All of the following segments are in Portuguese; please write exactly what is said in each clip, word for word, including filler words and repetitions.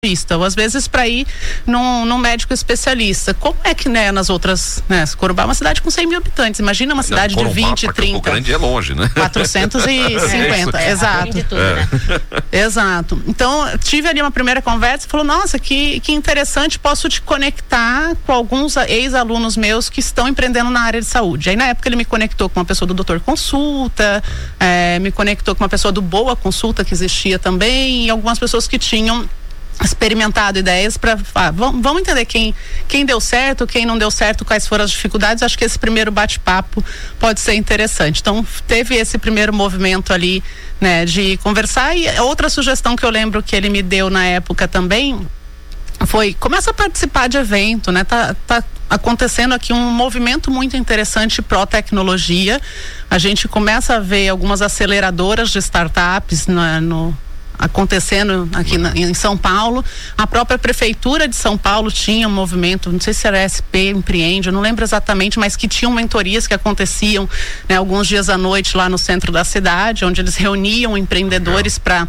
ou às vezes para ir num, num médico especialista. Como é que, né, nas outras, né, Corumbá é uma cidade com cem mil habitantes, imagina uma cidade não, de vinte, trinta. Campo Grande é longe, né? quatrocentos e cinquenta, é, exato. De tudo, é. Né? Exato. Então, tive ali uma primeira conversa e falou, nossa, que, que interessante, posso te conectar com alguns ex-alunos meus que estão empreendendo na área de saúde. Aí, na época, ele me conectou com uma pessoa do Doutor Consulta, é, me conectou com uma pessoa do Boa Consulta, que existia também, e algumas pessoas que tinham experimentado ideias para ah, vamos, vamos entender quem, quem deu certo, quem não deu certo, quais foram as dificuldades. Acho que esse primeiro bate-papo pode ser interessante. Então, teve esse primeiro movimento ali, né, de conversar. E outra sugestão que eu lembro que ele me deu na época também foi, começa a participar de evento, né? Tá, tá acontecendo aqui um movimento muito interessante pró-tecnologia. A gente começa a ver algumas aceleradoras de startups na, no acontecendo aqui na, em São Paulo. A própria prefeitura de São Paulo tinha um movimento, não sei se era S P Empreende, eu não lembro exatamente, mas que tinham mentorias que aconteciam, né, alguns dias à noite lá no centro da cidade, onde eles reuniam empreendedores para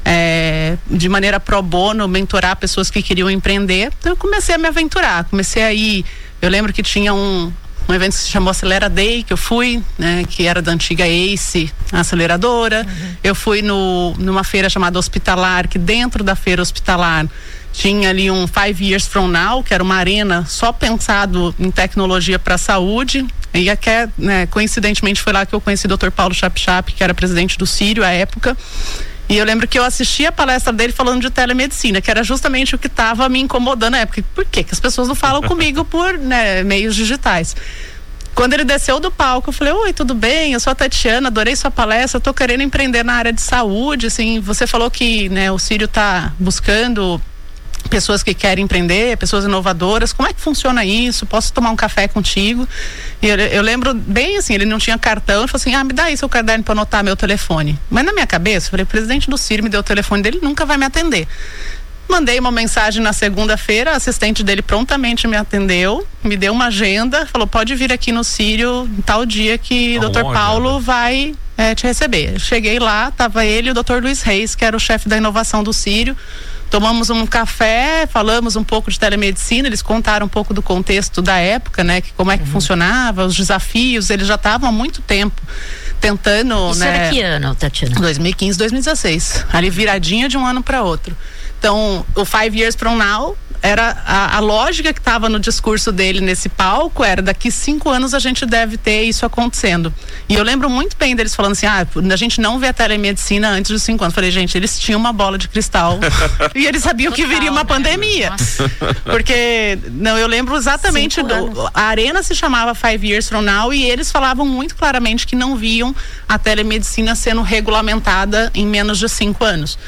é, de maneira pro bono mentorar pessoas que queriam empreender. Então eu comecei a me aventurar, comecei a ir, eu lembro que tinha um um evento que se chamou Acelera Day, que eu fui, né, que era da antiga Ace, a aceleradora. Uhum. Eu fui no, numa feira chamada Hospitalar, que dentro da feira Hospitalar tinha ali um Five Years From Now, que era uma arena só pensado em tecnologia para a saúde. E até, né, coincidentemente foi lá que eu conheci o doutor Paulo Chap-Chap, que era presidente do Sírio à época. E eu lembro que eu assisti a palestra dele falando de telemedicina, que era justamente o que estava me incomodando na época. Por quê? Que as pessoas não falam comigo por, né, meios digitais. Quando ele desceu do palco, eu falei, oi, tudo bem? Eu sou a Tatiana, adorei sua palestra, eu tô querendo empreender na área de saúde, assim, você falou que, né, o Sírio tá buscando pessoas que querem empreender, pessoas inovadoras, como é que funciona isso? Posso tomar um café contigo? E eu, eu lembro bem assim, ele não tinha cartão, ele falou assim, ah, me dá aí seu caderno para anotar meu telefone. Mas na minha cabeça, eu falei, o presidente do Sírio me deu o telefone dele, nunca vai me atender. Mandei uma mensagem na segunda-feira, a assistente dele prontamente me atendeu, me deu uma agenda, falou, pode vir aqui no Sírio tal dia que o doutor Paulo vai é, te receber. Eu cheguei lá, tava ele e o doutor Luiz Reis, que era o chefe da inovação do Sírio. Tomamos um café, falamos um pouco de telemedicina, eles contaram um pouco do contexto da época, né? Que como é que uhum. funcionava, os desafios, eles já estavam há muito tempo tentando, Isso né? Era que ano, Tatiana? dois mil e quinze, dois mil e dezesseis, ali viradinha de um ano para outro. Então, o Five Years From Now era a, a lógica que estava no discurso dele nesse palco, era daqui cinco anos a gente deve ter isso acontecendo. E eu lembro muito bem deles falando assim, ah, a gente não vê a telemedicina antes dos cinco anos. Falei, gente, eles tinham uma bola de cristal e eles sabiam Total, que viria uma né? pandemia. Nossa. Porque, não, eu lembro exatamente, do, a arena se chamava Five Years From Now e eles falavam muito claramente que não viam a telemedicina sendo regulamentada em menos de cinco anos.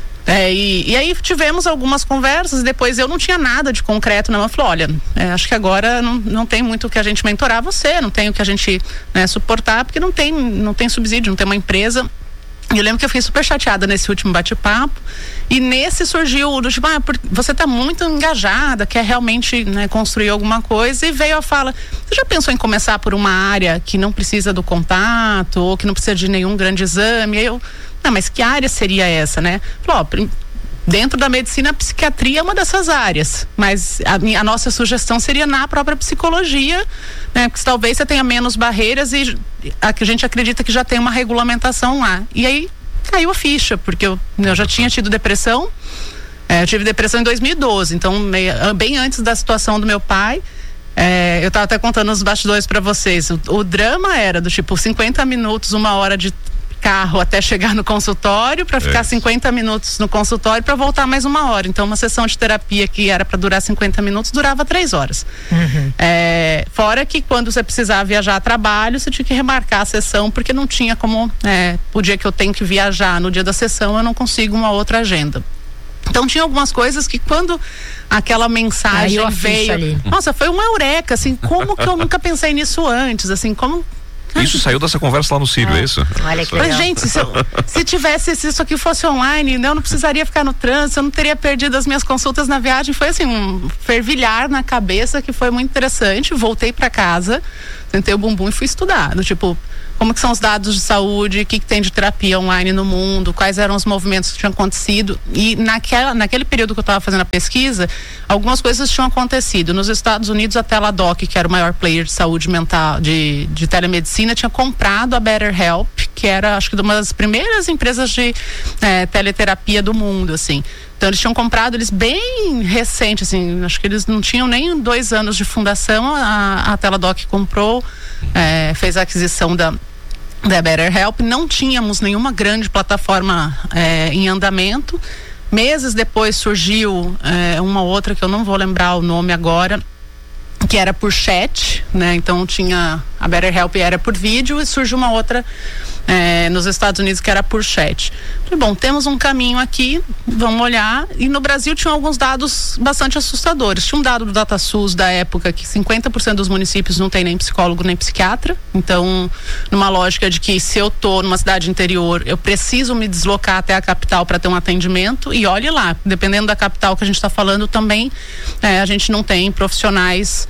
É, e, e aí tivemos algumas conversas e depois eu não tinha nada de concreto na mão. Eu falei, olha, é, acho que agora não, não tem muito o que a gente mentorar você, não tem o que a gente, né, suportar, porque não tem, não tem subsídio, não tem uma empresa. E eu lembro que eu fiquei super chateada nesse último bate-papo e nesse surgiu do tipo, ah, você está muito engajada, quer realmente, né, construir alguma coisa, e veio a fala, você já pensou em começar por uma área que não precisa do contato ou que não precisa de nenhum grande exame? E aí eu, não, mas que área seria essa, né? Falou, ó, dentro da medicina, a psiquiatria é uma dessas áreas, mas a, a nossa sugestão seria na própria psicologia, né? Porque talvez você tenha menos barreiras e a, a gente acredita que já tem uma regulamentação lá. E aí caiu a ficha, porque eu, eu já tinha tido depressão, é, eu tive depressão em dois mil e doze, então meio, bem antes da situação do meu pai. É, eu estava até contando os bastidores para vocês, o, o drama era do tipo cinquenta minutos, uma hora de carro até chegar no consultório, para ficar é. cinquenta minutos no consultório para voltar mais uma hora. Então uma sessão de terapia que era para durar cinquenta minutos durava três horas. Uhum. É, fora que quando você precisava viajar a trabalho, você tinha que remarcar a sessão, porque não tinha como, é, o dia que eu tenho que viajar no dia da sessão eu não consigo uma outra agenda. Então tinha algumas coisas que quando aquela mensagem veio, ali. Nossa, foi uma eureka, assim, como que eu nunca pensei nisso antes, assim, como Isso saiu dessa conversa lá no Sírio, é, é isso? Olha que legal. Mas, gente, se, eu, se tivesse, se isso aqui fosse online, né, eu não precisaria ficar no trânsito, eu não teria perdido as minhas consultas na viagem. Foi assim, um fervilhar na cabeça que foi muito interessante. Voltei pra casa, sentei o bumbum e fui estudar. Do tipo, como que são os dados de saúde, o que, que tem de terapia online no mundo, quais eram os movimentos que tinham acontecido. E naquela, naquele período que eu estava fazendo a pesquisa, algumas coisas tinham acontecido. Nos Estados Unidos, a Teladoc, que era o maior player de saúde mental, de, de telemedicina, tinha comprado a BetterHelp, que era, acho que, uma das primeiras empresas de é, teleterapia do mundo, assim. Então eles tinham comprado, eles bem recente, assim, acho que eles não tinham nem dois anos de fundação, a, a Teladoc comprou, é, fez a aquisição da da BetterHelp. Não tínhamos nenhuma grande plataforma é, em andamento. Meses depois surgiu é, uma outra que eu não vou lembrar o nome agora, que era por chat, né? Então tinha a BetterHelp era por vídeo e surgiu uma outra é, nos Estados Unidos que era por chat. Falei, bom, temos um caminho aqui, vamos olhar. E no Brasil tinham alguns dados bastante assustadores. Tinha um dado do DataSUS da época que cinquenta por cento dos municípios não tem nem psicólogo nem psiquiatra. Então, numa lógica de que se eu tô numa cidade interior, eu preciso me deslocar até a capital para ter um atendimento. E olhe lá, dependendo da capital que a gente está falando também, é, a gente não tem profissionais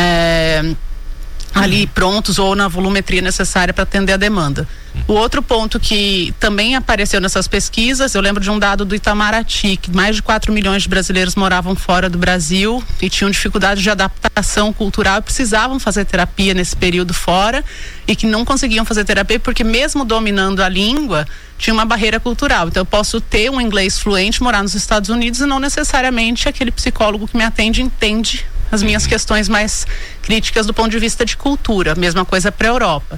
É, ali prontos ou na volumetria necessária para atender a demanda. O outro ponto que também apareceu nessas pesquisas, eu lembro de um dado do Itamaraty, que mais de quatro milhões de brasileiros moravam fora do Brasil e tinham dificuldade de adaptação cultural e precisavam fazer terapia nesse período fora e que não conseguiam fazer terapia porque mesmo dominando a língua, tinha uma barreira cultural. Então eu posso ter um inglês fluente, morar nos Estados Unidos e não necessariamente aquele psicólogo que me atende entende as minhas questões mais críticas do ponto de vista de cultura. Mesma coisa para a Europa.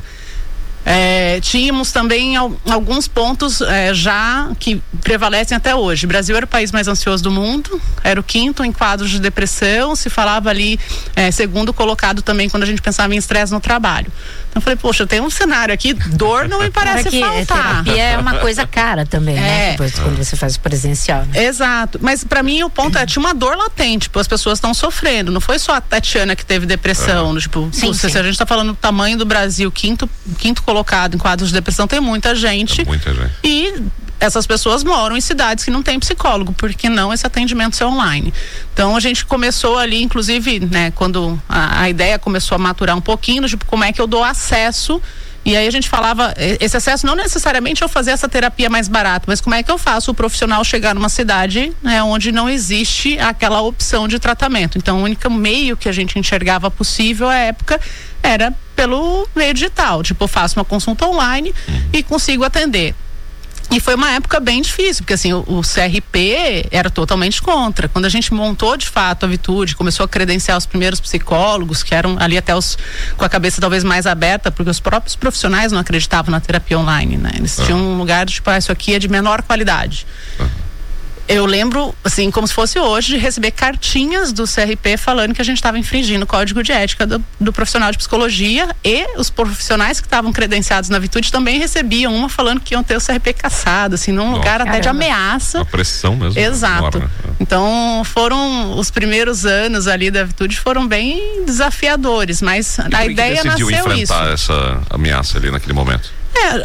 É, tínhamos também al, alguns pontos é, já que prevalecem até hoje. O Brasil era o país mais ansioso do mundo, era o quinto em quadros de depressão, se falava ali é, segundo colocado também quando a gente pensava em estresse no trabalho. Então eu falei, poxa, tem um cenário aqui, dor não me parece que faltar. Terapia é uma coisa cara também, é. né? Depois, quando você faz presencial. Né? Exato, mas pra mim o ponto é, tinha uma dor latente, tipo, as pessoas estão sofrendo, não foi só a Tatiana que teve depressão, é. tipo, sim, se, sim. se a gente tá falando do tamanho do Brasil, quinto, quinto colocado em quadros de depressão, tem muita gente. É muita gente. E essas pessoas moram em cidades que não tem psicólogo, porque não esse atendimento ser online. Então a gente começou ali, inclusive, né, quando a, a ideia começou a maturar um pouquinho, tipo, como é que eu dou acesso. E aí a gente falava, esse acesso não necessariamente eu fazer essa terapia mais barata, mas como é que eu faço o profissional chegar numa cidade, né, onde não existe aquela opção de tratamento. Então o único meio que a gente enxergava possível à época era pelo meio digital, tipo, eu faço uma consulta online uhum. e consigo atender. E foi uma época bem difícil, porque assim, o, o C R P era totalmente contra. Quando a gente montou de fato a Vitude, começou a credenciar os primeiros psicólogos, que eram ali até os com a cabeça talvez mais aberta, porque os próprios profissionais não acreditavam na terapia online, né? Eles ah. tinham um lugar de, tipo, ah, isso aqui é de menor qualidade. Ah. Eu lembro, assim, como se fosse hoje, de receber cartinhas do C R P falando que a gente estava infringindo o código de ética do, do profissional de psicologia, e os profissionais que estavam credenciados na Vitude também recebiam uma falando que iam ter o C R P cassado, assim, num Nossa, lugar caramba. até de ameaça. Uma pressão mesmo. Exato. Né? Então, foram os primeiros anos ali da Vitude foram bem desafiadores, mas e a ideia que decidiu nasceu enfrentar isso. essa ameaça ali naquele momento?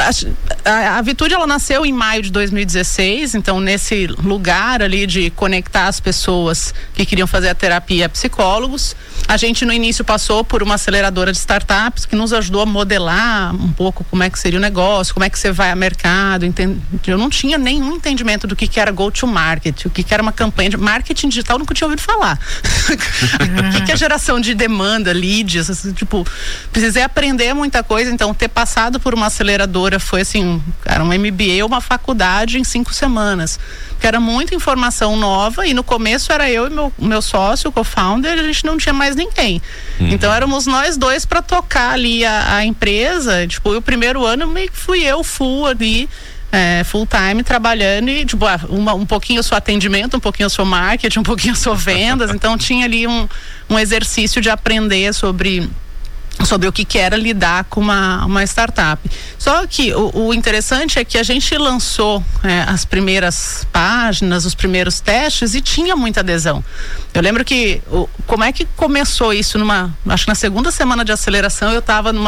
É, a, a Vitude, ela nasceu em maio de dois mil e dezesseis, então nesse lugar ali de conectar as pessoas que queriam fazer a terapia a psicólogos. A gente no início passou por uma aceleradora de startups que nos ajudou a modelar um pouco como é que seria o negócio, como é que você vai a mercado. Entend... Eu não tinha nenhum entendimento do que, que era go to market, o que, que era uma campanha de marketing digital, eu nunca tinha ouvido falar. O que, que é geração de demanda, leads, assim, tipo, precisei aprender muita coisa, então ter passado por uma aceleradora foi assim, era um M B A, uma faculdade em cinco semanas, que era muita informação nova, e no começo era eu e meu, meu sócio, o co-founder, a gente não tinha mais ninguém. Uhum. Então éramos nós dois para tocar ali a, a empresa. Tipo, o primeiro ano meio que fui eu full ali, é, full time trabalhando, e tipo, uma, um pouquinho eu sou atendimento, um pouquinho eu sou marketing, um pouquinho eu sou vendas. Então tinha ali um, um exercício de aprender sobre sobre o que, que era lidar com uma, uma startup. Só que o, o interessante é que a gente lançou é, as primeiras páginas, os primeiros testes, e tinha muita adesão. Eu lembro que o, como é que começou isso numa, acho que na segunda semana de aceleração eu estava numa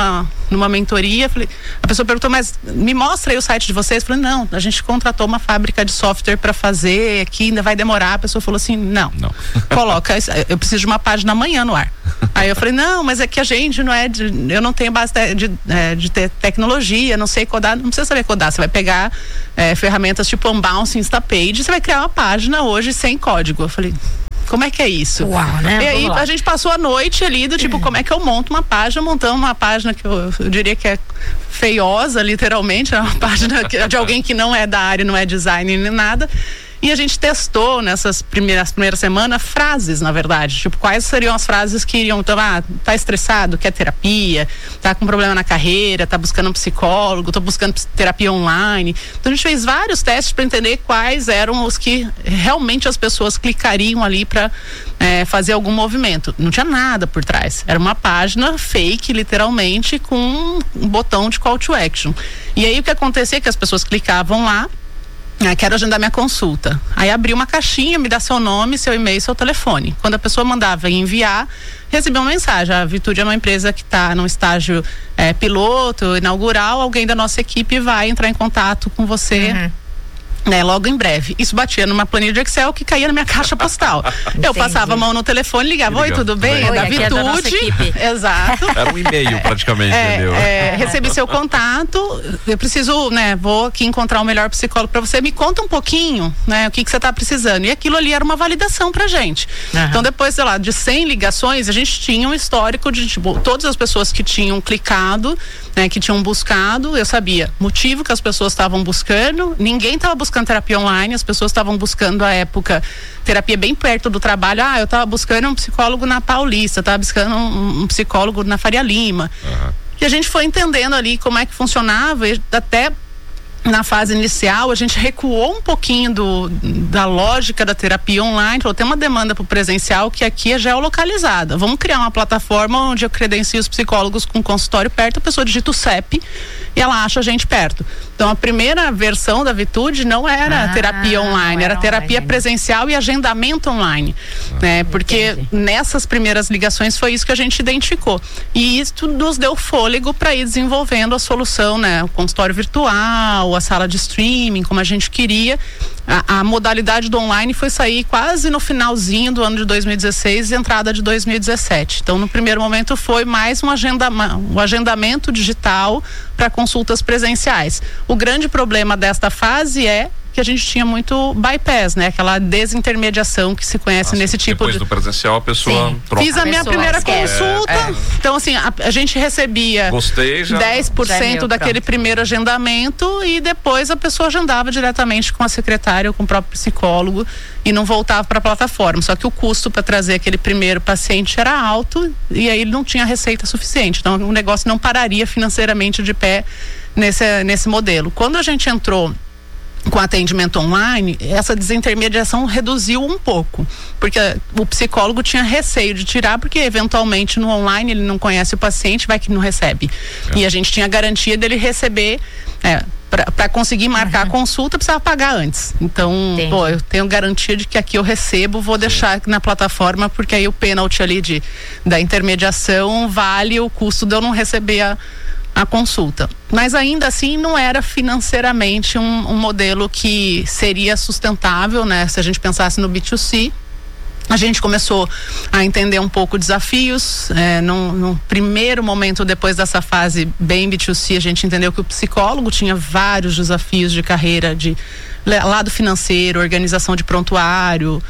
numa mentoria, falei, a pessoa perguntou, mas me mostra aí o site de vocês. Eu falei, não, a gente contratou uma fábrica de software para fazer aqui, ainda vai demorar. A pessoa falou assim, não, não. Coloca, eu preciso de uma página amanhã no ar. Aí eu falei, não, mas é que a gente não é de, eu não tenho base de, de, de ter tecnologia, não sei codar, não precisa saber codar, você vai pegar é, ferramentas tipo Unbounce, Instapage, você vai criar uma página hoje sem código. Eu falei, como é que é isso? Uau, né? E aí a gente passou a noite ali do tipo, como é que eu monto uma página, montando uma página que eu, eu diria que é feiosa, literalmente, é uma página que, de alguém que não é da área, não é design nem nada. E a gente testou nessas primeiras, primeiras semanas frases, na verdade. Tipo, quais seriam as frases que iriam, então, ah, tá estressado, quer terapia, tá com problema na carreira, tá buscando um psicólogo, tô buscando terapia online. Então a gente fez vários testes para entender quais eram os que realmente as pessoas clicariam ali para é, fazer algum movimento. Não tinha nada por trás. Era uma página fake, literalmente, com um botão de call to action. E aí o que acontecia é que as pessoas clicavam lá, Ah, quero agendar minha consulta. Aí abri uma caixinha, me dá seu nome, seu e-mail, seu telefone. Quando a pessoa mandava enviar, recebia uma mensagem. A Vitude é uma empresa que está num estágio é, piloto, inaugural. Alguém da nossa equipe vai entrar em contato com você. Uhum. Né, logo em breve. Isso batia numa planilha de Excel que caía na minha caixa postal. Eu passava a mão no telefone, ligava, oi, tudo bem? É da Vitude. Exato. Era um e-mail praticamente, é, entendeu? É, recebi seu contato, eu preciso, né, vou aqui encontrar o melhor psicólogo para você. Me conta um pouquinho, né, o que que você está precisando. E aquilo ali era uma validação pra gente. Uhum. Então depois, sei lá, de cem ligações, a gente tinha um histórico de, tipo, todas as pessoas que tinham clicado, né, que tinham buscado, eu sabia motivo que as pessoas estavam buscando, ninguém estava buscando terapia online, as pessoas estavam buscando à época terapia bem perto do trabalho. Ah, eu estava buscando um psicólogo na Paulista, estava buscando um, um psicólogo na Faria Lima. Uhum. E a gente foi entendendo ali como é que funcionava, e até na fase inicial a gente recuou um pouquinho do, da lógica da terapia online. Falou, tem uma demanda para o presencial que aqui é geolocalizada, vamos criar uma plataforma onde eu credencio os psicólogos com consultório perto, a pessoa digita o C E P e ela acha a gente perto. Então a primeira versão da Vitude não era ah, terapia online, era, era terapia online, presencial e agendamento online, ah, né? Porque entendi. Nessas primeiras ligações foi isso que a gente identificou, e isso nos deu fôlego para ir desenvolvendo a solução, né? O consultório virtual, a sala de streaming, como a gente queria. A, a modalidade do online foi sair quase no finalzinho do ano de dois mil e dezesseis e entrada de dois mil e dezessete. Então, no primeiro momento foi mais um, agenda, um agendamento digital para consultas presenciais. O grande problema desta fase é que a gente tinha muito bypass, né? Aquela desintermediação que se conhece Nossa, nesse tipo depois de... do presencial a pessoa Sim. Fiz a, a minha primeira esquece. consulta, é, é. Então assim, a, a gente recebia Gostei, já. dez por cento daquele pronto. primeiro agendamento e depois a pessoa agendava diretamente com a secretária ou com o próprio psicólogo e não voltava para a plataforma. Só que o custo para trazer aquele primeiro paciente era alto e aí ele não tinha receita suficiente. Então o negócio não pararia financeiramente de pé nesse, nesse modelo. Quando a gente entrou com atendimento online, essa desintermediação reduziu um pouco, porque o psicólogo tinha receio de tirar, porque eventualmente no online ele não conhece o paciente, vai que não recebe. É. E a gente tinha garantia dele receber, é, para conseguir marcar uhum. a consulta, precisava pagar antes. Então, Entendi. pô, eu tenho garantia de que aqui eu recebo, vou deixar aqui na plataforma, porque aí o pênalti ali de, da intermediação vale o custo de eu não receber a a consulta, mas ainda assim não era financeiramente um, um modelo que seria sustentável, né? Se a gente pensasse no B dois C, a gente começou a entender um pouco desafios, é, num, num primeiro momento depois dessa fase bem B dois C, a gente entendeu que o psicólogo tinha vários desafios de carreira, de lado financeiro, organização de prontuário,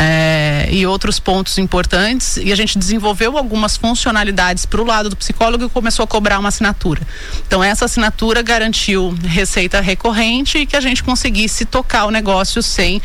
É, e outros pontos importantes, e a gente desenvolveu algumas funcionalidades para o lado do psicólogo e começou a cobrar uma assinatura. Então essa assinatura garantiu receita recorrente e que a gente conseguisse tocar o negócio sem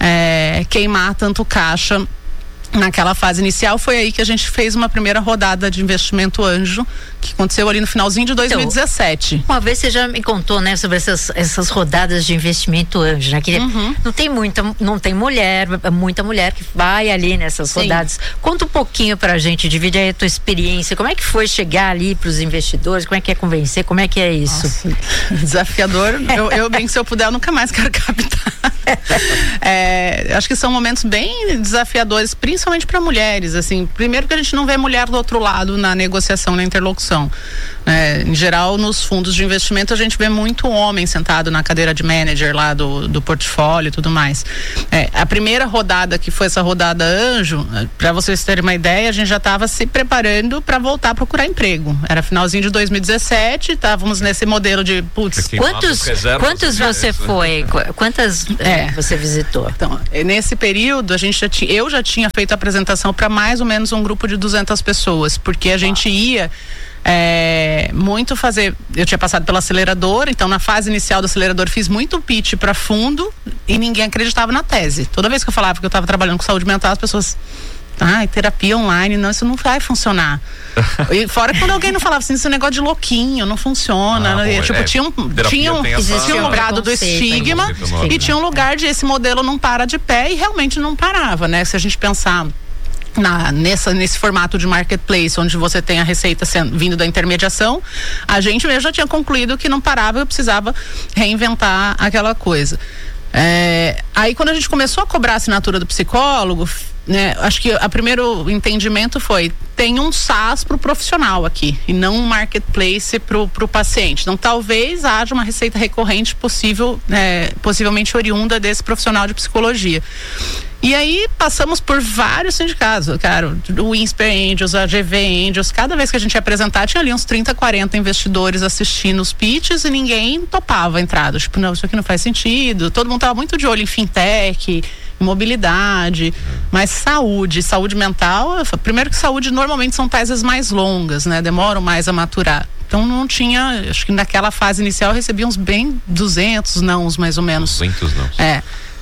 é, queimar tanto caixa naquela fase inicial. Foi aí que a gente fez uma primeira rodada de investimento anjo, que aconteceu ali no finalzinho de dois mil e dezessete. Então, uma vez você já me contou, né, sobre essas, essas rodadas de investimento anjo, né? Que uhum. não tem muita, não tem mulher, muita mulher que vai ali nessas Sim. rodadas. Conta um pouquinho pra gente, divide aí a tua experiência, como é que foi chegar ali pros investidores, como é que é convencer, como é que é isso? Nossa, desafiador. eu, eu bem que se eu puder, eu nunca mais quero captar. É, acho que são momentos bem desafiadores, principalmente principalmente para mulheres, assim, primeiro que a gente não vê mulher do outro lado na negociação, na interlocução, né? Em geral, nos fundos de investimento a gente vê muito homem sentado na cadeira de manager lá do, do portfólio e tudo mais. É, a primeira rodada, que foi essa rodada anjo, para vocês terem uma ideia, a gente já estava se preparando para voltar a procurar emprego. Era finalzinho de dois mil e dezessete, estávamos nesse modelo de putz, quantos quantos você foi? Quantas é. você visitou? Então, nesse período a gente já tinha, eu já tinha feito a apresentação para mais ou menos um grupo de duzentas pessoas, porque a gente ia É, muito fazer, eu tinha passado pela aceleradora, então na fase inicial do acelerador fiz muito pitch para fundo e ninguém acreditava na tese. Toda vez que eu falava que eu estava trabalhando com saúde mental, as pessoas, ai, terapia online, não, isso não vai funcionar. E fora quando alguém não falava assim, esse negócio de louquinho, não funciona, ah, né? Bom, tipo, é, tinha um, tinha um, existia um lugar do estigma e tinha um lugar de esse modelo não para de pé e realmente não parava, né? Se a gente pensar Na, nessa, nesse formato de marketplace, onde você tem a receita sendo, vindo da intermediação, a gente mesmo já tinha concluído que não parava, eu precisava reinventar aquela coisa. É, aí quando a gente começou a cobrar a assinatura do psicólogo, né, acho que o primeiro entendimento foi, tem um SaaS pro profissional aqui e não um marketplace pro, pro paciente. Então talvez haja uma receita recorrente possível, é, possivelmente oriunda desse profissional de psicologia. E aí passamos por vários sindicatos, cara, o Insper Angels, a G V Angels, cada vez que a gente ia apresentar tinha ali uns trinta, quarenta investidores assistindo os pitches e ninguém topava a entrada, tipo, não, isso aqui não faz sentido, todo mundo tava muito de olho em fintech, em mobilidade, mas saúde, saúde mental, primeiro que saúde normalmente são teses mais longas, né, demoram mais a maturar. Então não tinha, acho que naquela fase inicial eu recebi uns bem duzentos nãos mais ou menos. duzentos nãos. É.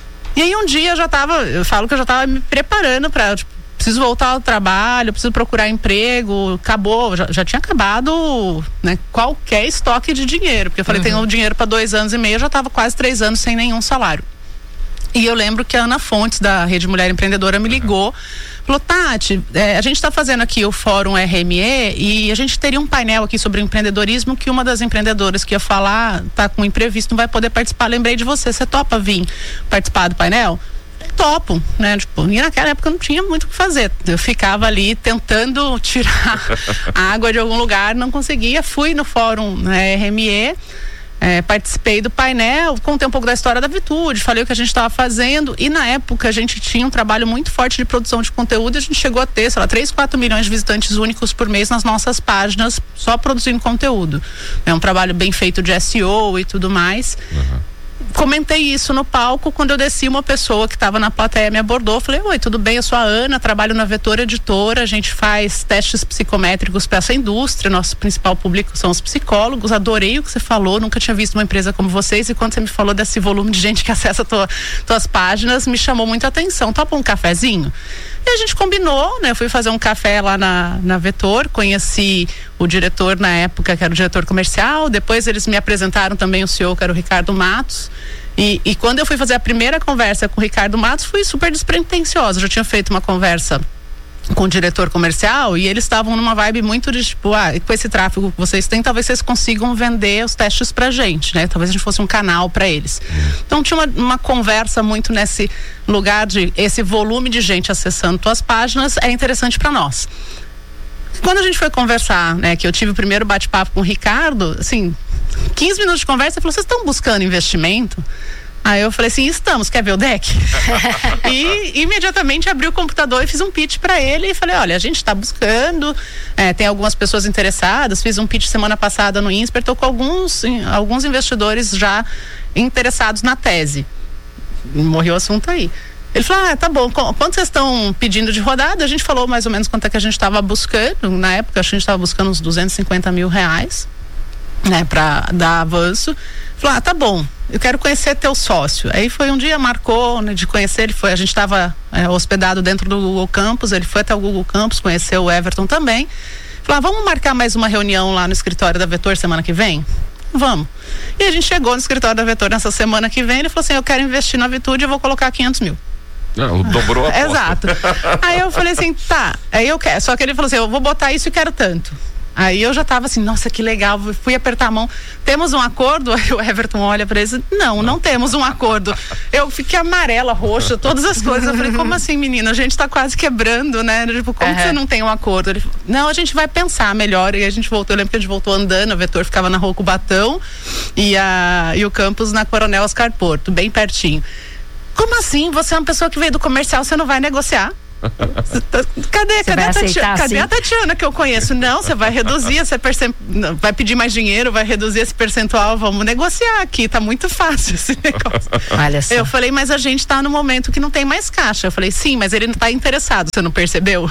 E aí um dia eu já tava, eu falo que eu já tava me preparando para, tipo, preciso voltar ao trabalho, preciso procurar emprego, acabou, já, já tinha acabado, né, qualquer estoque de dinheiro, porque eu falei, uhum. tenho dinheiro para dois anos e meio, eu já tava quase três anos sem nenhum salário. E eu lembro que a Ana Fontes, da Rede Mulher Empreendedora, me ligou, falou, Tati, é, a gente está fazendo aqui o Fórum R M E e a gente teria um painel aqui sobre empreendedorismo que uma das empreendedoras que ia falar tá com imprevisto, não vai poder participar, lembrei de você, você topa vir participar do painel? Topo, né? Tipo, e naquela época eu não tinha muito o que fazer, eu ficava ali tentando tirar água de algum lugar, não conseguia, fui no Fórum, né, R M E, É, participei do painel, contei um pouco da história da Vitude, falei o que a gente estava fazendo e na época a gente tinha um trabalho muito forte de produção de conteúdo e a gente chegou a ter, sei lá, três, quatro milhões de visitantes únicos por mês nas nossas páginas só produzindo conteúdo. É um trabalho bem feito de S E O e tudo mais. Uhum. Comentei isso no palco, quando eu desci, uma pessoa que estava na plateia me abordou, falei, oi, tudo bem, eu sou a Ana, trabalho na Vetor Editora, a gente faz testes psicométricos para essa indústria, nosso principal público são os psicólogos, adorei o que você falou, nunca tinha visto uma empresa como vocês e quando você me falou desse volume de gente que acessa tua, tuas páginas, me chamou muita atenção, topa um cafezinho? E a gente combinou, né? Eu fui fazer um café lá na, na Vetor, conheci o diretor na época, que era o diretor comercial, depois eles me apresentaram também o C E O, que era o Ricardo Matos. E, e quando eu fui fazer a primeira conversa com o Ricardo Matos, fui super despretensiosa. Eu já tinha feito uma conversa com o diretor comercial e eles estavam numa vibe muito de tipo, ah, com esse tráfego que vocês têm, talvez vocês consigam vender os testes pra gente, né? Talvez a gente fosse um canal para eles. Então tinha uma, uma conversa muito nesse lugar de esse volume de gente acessando tuas páginas é interessante para nós. Quando a gente foi conversar, né, que eu tive o primeiro bate-papo com o Ricardo, assim, quinze minutos de conversa, ele falou, vocês estão buscando investimento? Aí eu falei assim, estamos, quer ver o deck? E imediatamente abri o computador e fiz um pitch para ele e falei, olha, a gente está buscando, é, tem algumas pessoas interessadas, fiz um pitch semana passada no Insper, estou com alguns, alguns investidores já interessados na tese. Morreu o assunto aí. Ele falou, ah, tá bom, quanto vocês estão pedindo de rodada? A gente falou mais ou menos quanto é que a gente estava buscando, na época acho que a gente estava buscando uns duzentos e cinquenta mil reais, né, para dar avanço. Falou, ah, tá bom, eu quero conhecer teu sócio. Aí foi um dia, marcou, né, de conhecer, ele foi, a gente estava é, hospedado dentro do Google Campus, ele foi até o Google Campus, conheceu o Everton também. Falou, ah, vamos marcar mais uma reunião lá no escritório da Vetor semana que vem? Vamos. E a gente chegou no escritório da Vetor nessa semana que vem, ele falou assim, eu quero investir na Vitude, eu vou colocar quinhentos mil. Não, dobrou a aposta. Exato. Aí eu falei assim, tá, aí eu quero, só que ele falou assim, eu vou botar isso e quero tanto. Aí eu já tava assim, nossa, que legal, fui apertar a mão. Temos um acordo? Aí o Everton olha pra ele, não, não, não temos um acordo. Eu fiquei amarela, roxa, todas as coisas. Eu falei, como assim, menina? A gente tá quase quebrando, né? Tipo, como uhum. que você não tem um acordo? Ele falou, não, a gente vai pensar melhor. E a gente voltou, eu lembro que a gente voltou andando, o Vetor ficava na Rua Cubatão e, a, e o campus na Coronel Oscar Porto, bem pertinho. Como assim? Você é uma pessoa que veio do comercial, você não vai negociar? Cadê, cadê, a Tatiana, cadê a Tatiana que eu conheço? Não, você vai reduzir, você percent... vai pedir mais dinheiro, vai reduzir esse percentual, vamos negociar aqui, tá muito fácil esse negócio. Olha só. Eu falei, mas a gente tá no momento que não tem mais caixa. Eu falei, sim, mas ele não tá interessado, você não percebeu?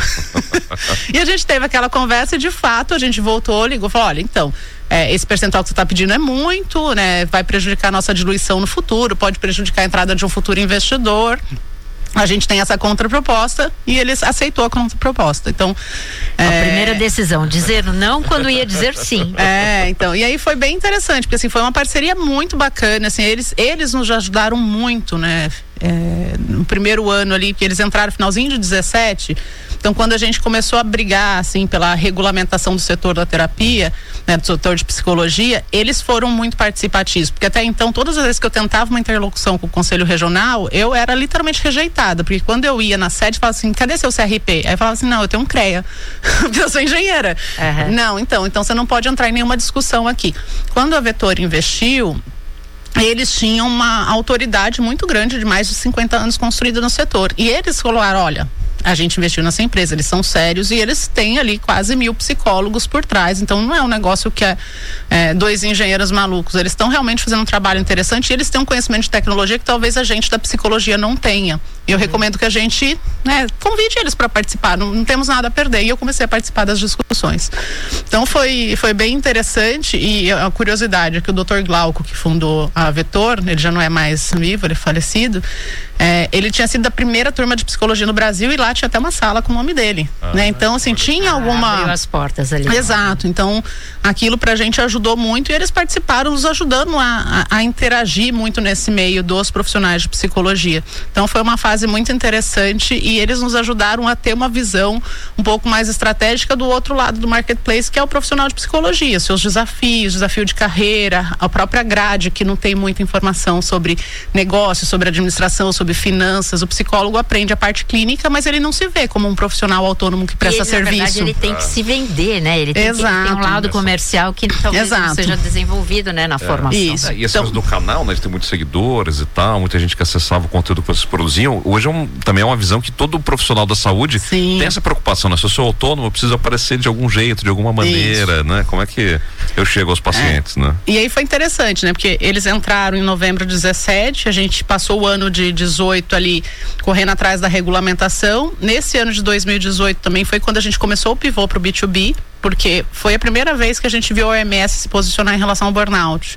E a gente teve aquela conversa e de fato a gente voltou, ligou, falou, olha, então É, esse percentual que você está pedindo é muito, né? Vai prejudicar a nossa diluição no futuro, pode prejudicar a entrada de um futuro investidor. A gente tem essa contraproposta e ele aceitou a contraproposta. Então, a é... primeira decisão, dizer não quando ia dizer sim. É, então, e aí foi bem interessante, porque assim, foi uma parceria muito bacana, assim, eles, eles nos ajudaram muito, né? É, no primeiro ano ali, que eles entraram no finalzinho de dezessete, então quando a gente começou a brigar assim pela regulamentação do setor da terapia, né, do setor de psicologia, eles foram muito participativos, porque até então todas as vezes que eu tentava uma interlocução com o Conselho Regional, eu era literalmente rejeitada, porque quando eu ia na sede, falava assim, cadê seu C R P? Aí eu falava assim, não, eu tenho um CREA, porque eu sou engenheira. Uhum. Não, então, então você não pode entrar em nenhuma discussão aqui. Quando a Vetor investiu, eles tinham uma autoridade muito grande de mais de cinquenta anos construída no setor. E eles falaram, olha, a gente investiu nessa empresa, eles são sérios e eles têm ali quase mil psicólogos por trás, então não é um negócio que é, é dois engenheiros malucos, eles estão realmente fazendo um trabalho interessante e eles têm um conhecimento de tecnologia que talvez a gente da psicologia não tenha. E eu uhum. recomendo que a gente, né, convide eles para participar, não, não temos nada a perder. E eu comecei a participar das discussões. Então foi, foi bem interessante. E a curiosidade é que o doutor Glauco, que fundou a Vetor, ele já não é mais vivo, ele é falecido, é, ele tinha sido da primeira turma de psicologia no Brasil e lá tinha até uma sala com o nome dele, ah, né? Então assim, tinha alguma... Abriu as portas ali. Exato, então aquilo pra gente ajudou muito e eles participaram nos ajudando a, a, a interagir muito nesse meio dos profissionais de psicologia. Então foi uma fase muito interessante e eles nos ajudaram a ter uma visão um pouco mais estratégica do outro lado do marketplace, que é o profissional de psicologia, seus desafios, desafio de carreira, a própria grade que não tem muita informação sobre negócio, sobre administração, sobre finanças. O psicólogo aprende a parte clínica, mas ele não se vê como um profissional autônomo que presta ele, serviço. Na verdade, ele tem que se vender, né? Ele tem, que, ele tem um lado comercial que talvez Exato. não seja desenvolvido, né, na é. formação. Isso. É, e esse então, do canal, né? Eles têm muitos seguidores e tal, muita gente que acessava o conteúdo que vocês produziam. Hoje é um, também é uma visão que todo profissional da saúde Sim. tem essa preocupação, né? Se eu sou autônomo, eu preciso aparecer de algum jeito, de alguma maneira, Isso. né? Como é que eu chego aos pacientes, é. né? E aí foi interessante, né? Porque eles entraram em novembro de dezessete, a gente passou o ano de dezoito ali correndo atrás da regulamentação. Nesse ano de dois mil e dezoito também foi quando a gente começou o pivô pro B dois B, porque foi a primeira vez que a gente viu a O M S se posicionar em relação ao burnout.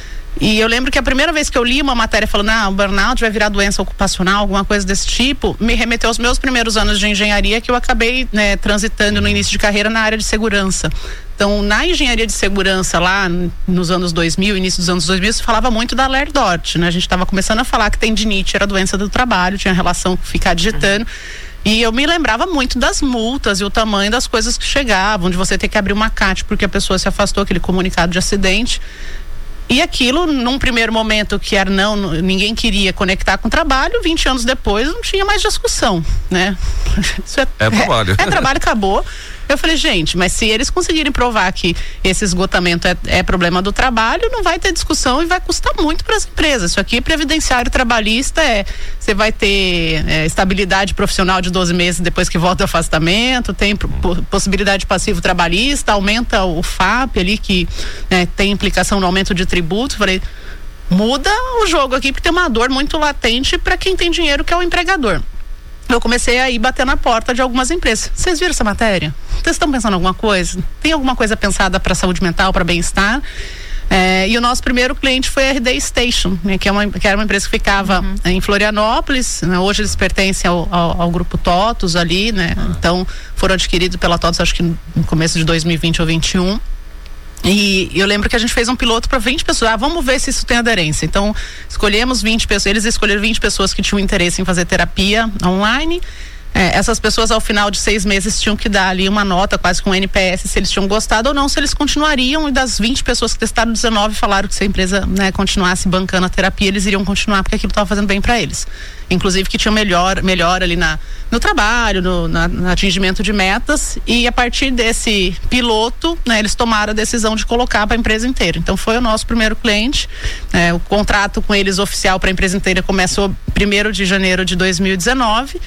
E eu lembro que a primeira vez que eu li uma matéria falando, ah, o burnout vai virar doença ocupacional, alguma coisa desse tipo, me remeteu aos meus primeiros anos de engenharia, que eu acabei, né, transitando no início de carreira na área de segurança. Então, na engenharia de segurança lá nos anos dois mil, início dos anos dois mil, se falava muito da Ler Dort, né? A gente estava começando a falar que tendinite era doença do trabalho, tinha relação com ficar digitando. E eu me lembrava muito das multas e o tamanho das coisas que chegavam, de você ter que abrir uma C A T porque a pessoa se afastou, aquele comunicado de acidente. E aquilo, num primeiro momento que era não, ninguém queria conectar com o trabalho, vinte anos depois não tinha mais discussão, né? Isso é, é trabalho. É, é trabalho, acabou. Eu falei, gente, mas se eles conseguirem provar que esse esgotamento é, é problema do trabalho, não vai ter discussão e vai custar muito para as empresas. Isso aqui, previdenciário trabalhista, é você vai ter é, estabilidade profissional de doze meses depois que volta o afastamento, tem po- possibilidade de passivo trabalhista, aumenta o F A P ali, que, né, tem implicação no aumento de tributo. Falei, muda o jogo aqui, porque tem uma dor muito latente para quem tem dinheiro, que é o empregador. Eu comecei a ir bater na porta de algumas empresas. Vocês viram essa matéria? Vocês estão pensando em alguma coisa? Tem alguma coisa pensada para saúde mental, para bem-estar? É, e o nosso primeiro cliente foi a R D Station, né, que, é uma, que era uma empresa que ficava uhum. em Florianópolis, né, hoje eles pertencem ao, ao, ao grupo TOTUS ali, né? Uhum. Então foram adquiridos pela TOTUS, acho que no começo de dois mil e vinte ou vinte e um. E eu lembro que a gente fez um piloto para vinte pessoas. Ah, vamos ver se isso tem aderência. Então, escolhemos vinte pessoas. Eles escolheram vinte pessoas que tinham interesse em fazer terapia online. É, essas pessoas ao final de seis meses tinham que dar ali uma nota, quase com um N P S, se eles tinham gostado ou não, se eles continuariam, e das vinte pessoas que testaram, dezenove falaram que se a empresa, né, continuasse bancando a terapia, eles iriam continuar porque aquilo estava fazendo bem para eles. Inclusive que tinham melhor, melhor ali na, no trabalho, no, na, no atingimento de metas, e a partir desse piloto, né, eles tomaram a decisão de colocar para a empresa inteira. Então foi o nosso primeiro cliente, é, o contrato com eles oficial para a empresa inteira começou primeiro de janeiro de dois mil e dezenove.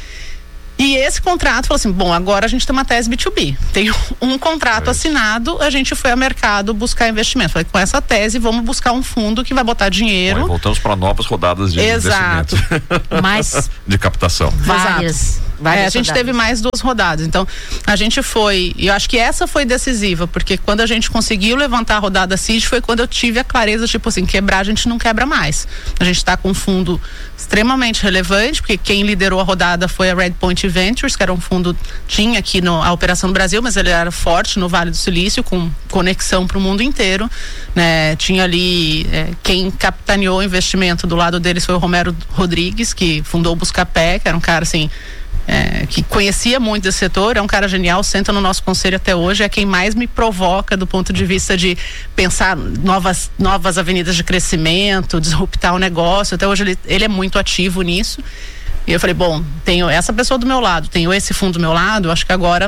E esse contrato falou assim, bom, agora a gente tem uma tese B dois B, tem um contrato é assinado, a gente foi ao mercado buscar investimento. Falei, com essa tese vamos buscar um fundo que vai botar dinheiro. Bom, voltamos para novas rodadas de Exato. investimento. Mais de captação. Várias. várias é, a gente rodadas. teve mais duas rodadas. Então, a gente foi, e eu acho que essa foi decisiva, porque quando a gente conseguiu levantar a rodada Seed, foi quando eu tive a clareza, tipo assim, quebrar a gente não quebra mais. A gente está com um fundo extremamente relevante, porque quem liderou a rodada foi a Redpoint Ventures, que era um fundo, tinha aqui no, a operação no Brasil, mas ele era forte no Vale do Silício, com conexão para o mundo inteiro, né? Tinha ali, é, quem capitaneou o investimento do lado deles foi o Romero Rodrigues, que fundou o Buscapé, que era um cara assim, É, que conhecia muito desse setor, é um cara genial, senta no nosso conselho até hoje, é quem mais me provoca do ponto de vista de pensar novas, novas avenidas de crescimento, disruptar o negócio. Até hoje ele, ele é muito ativo nisso. E eu falei, bom, tenho essa pessoa do meu lado, tenho esse fundo do meu lado, acho que agora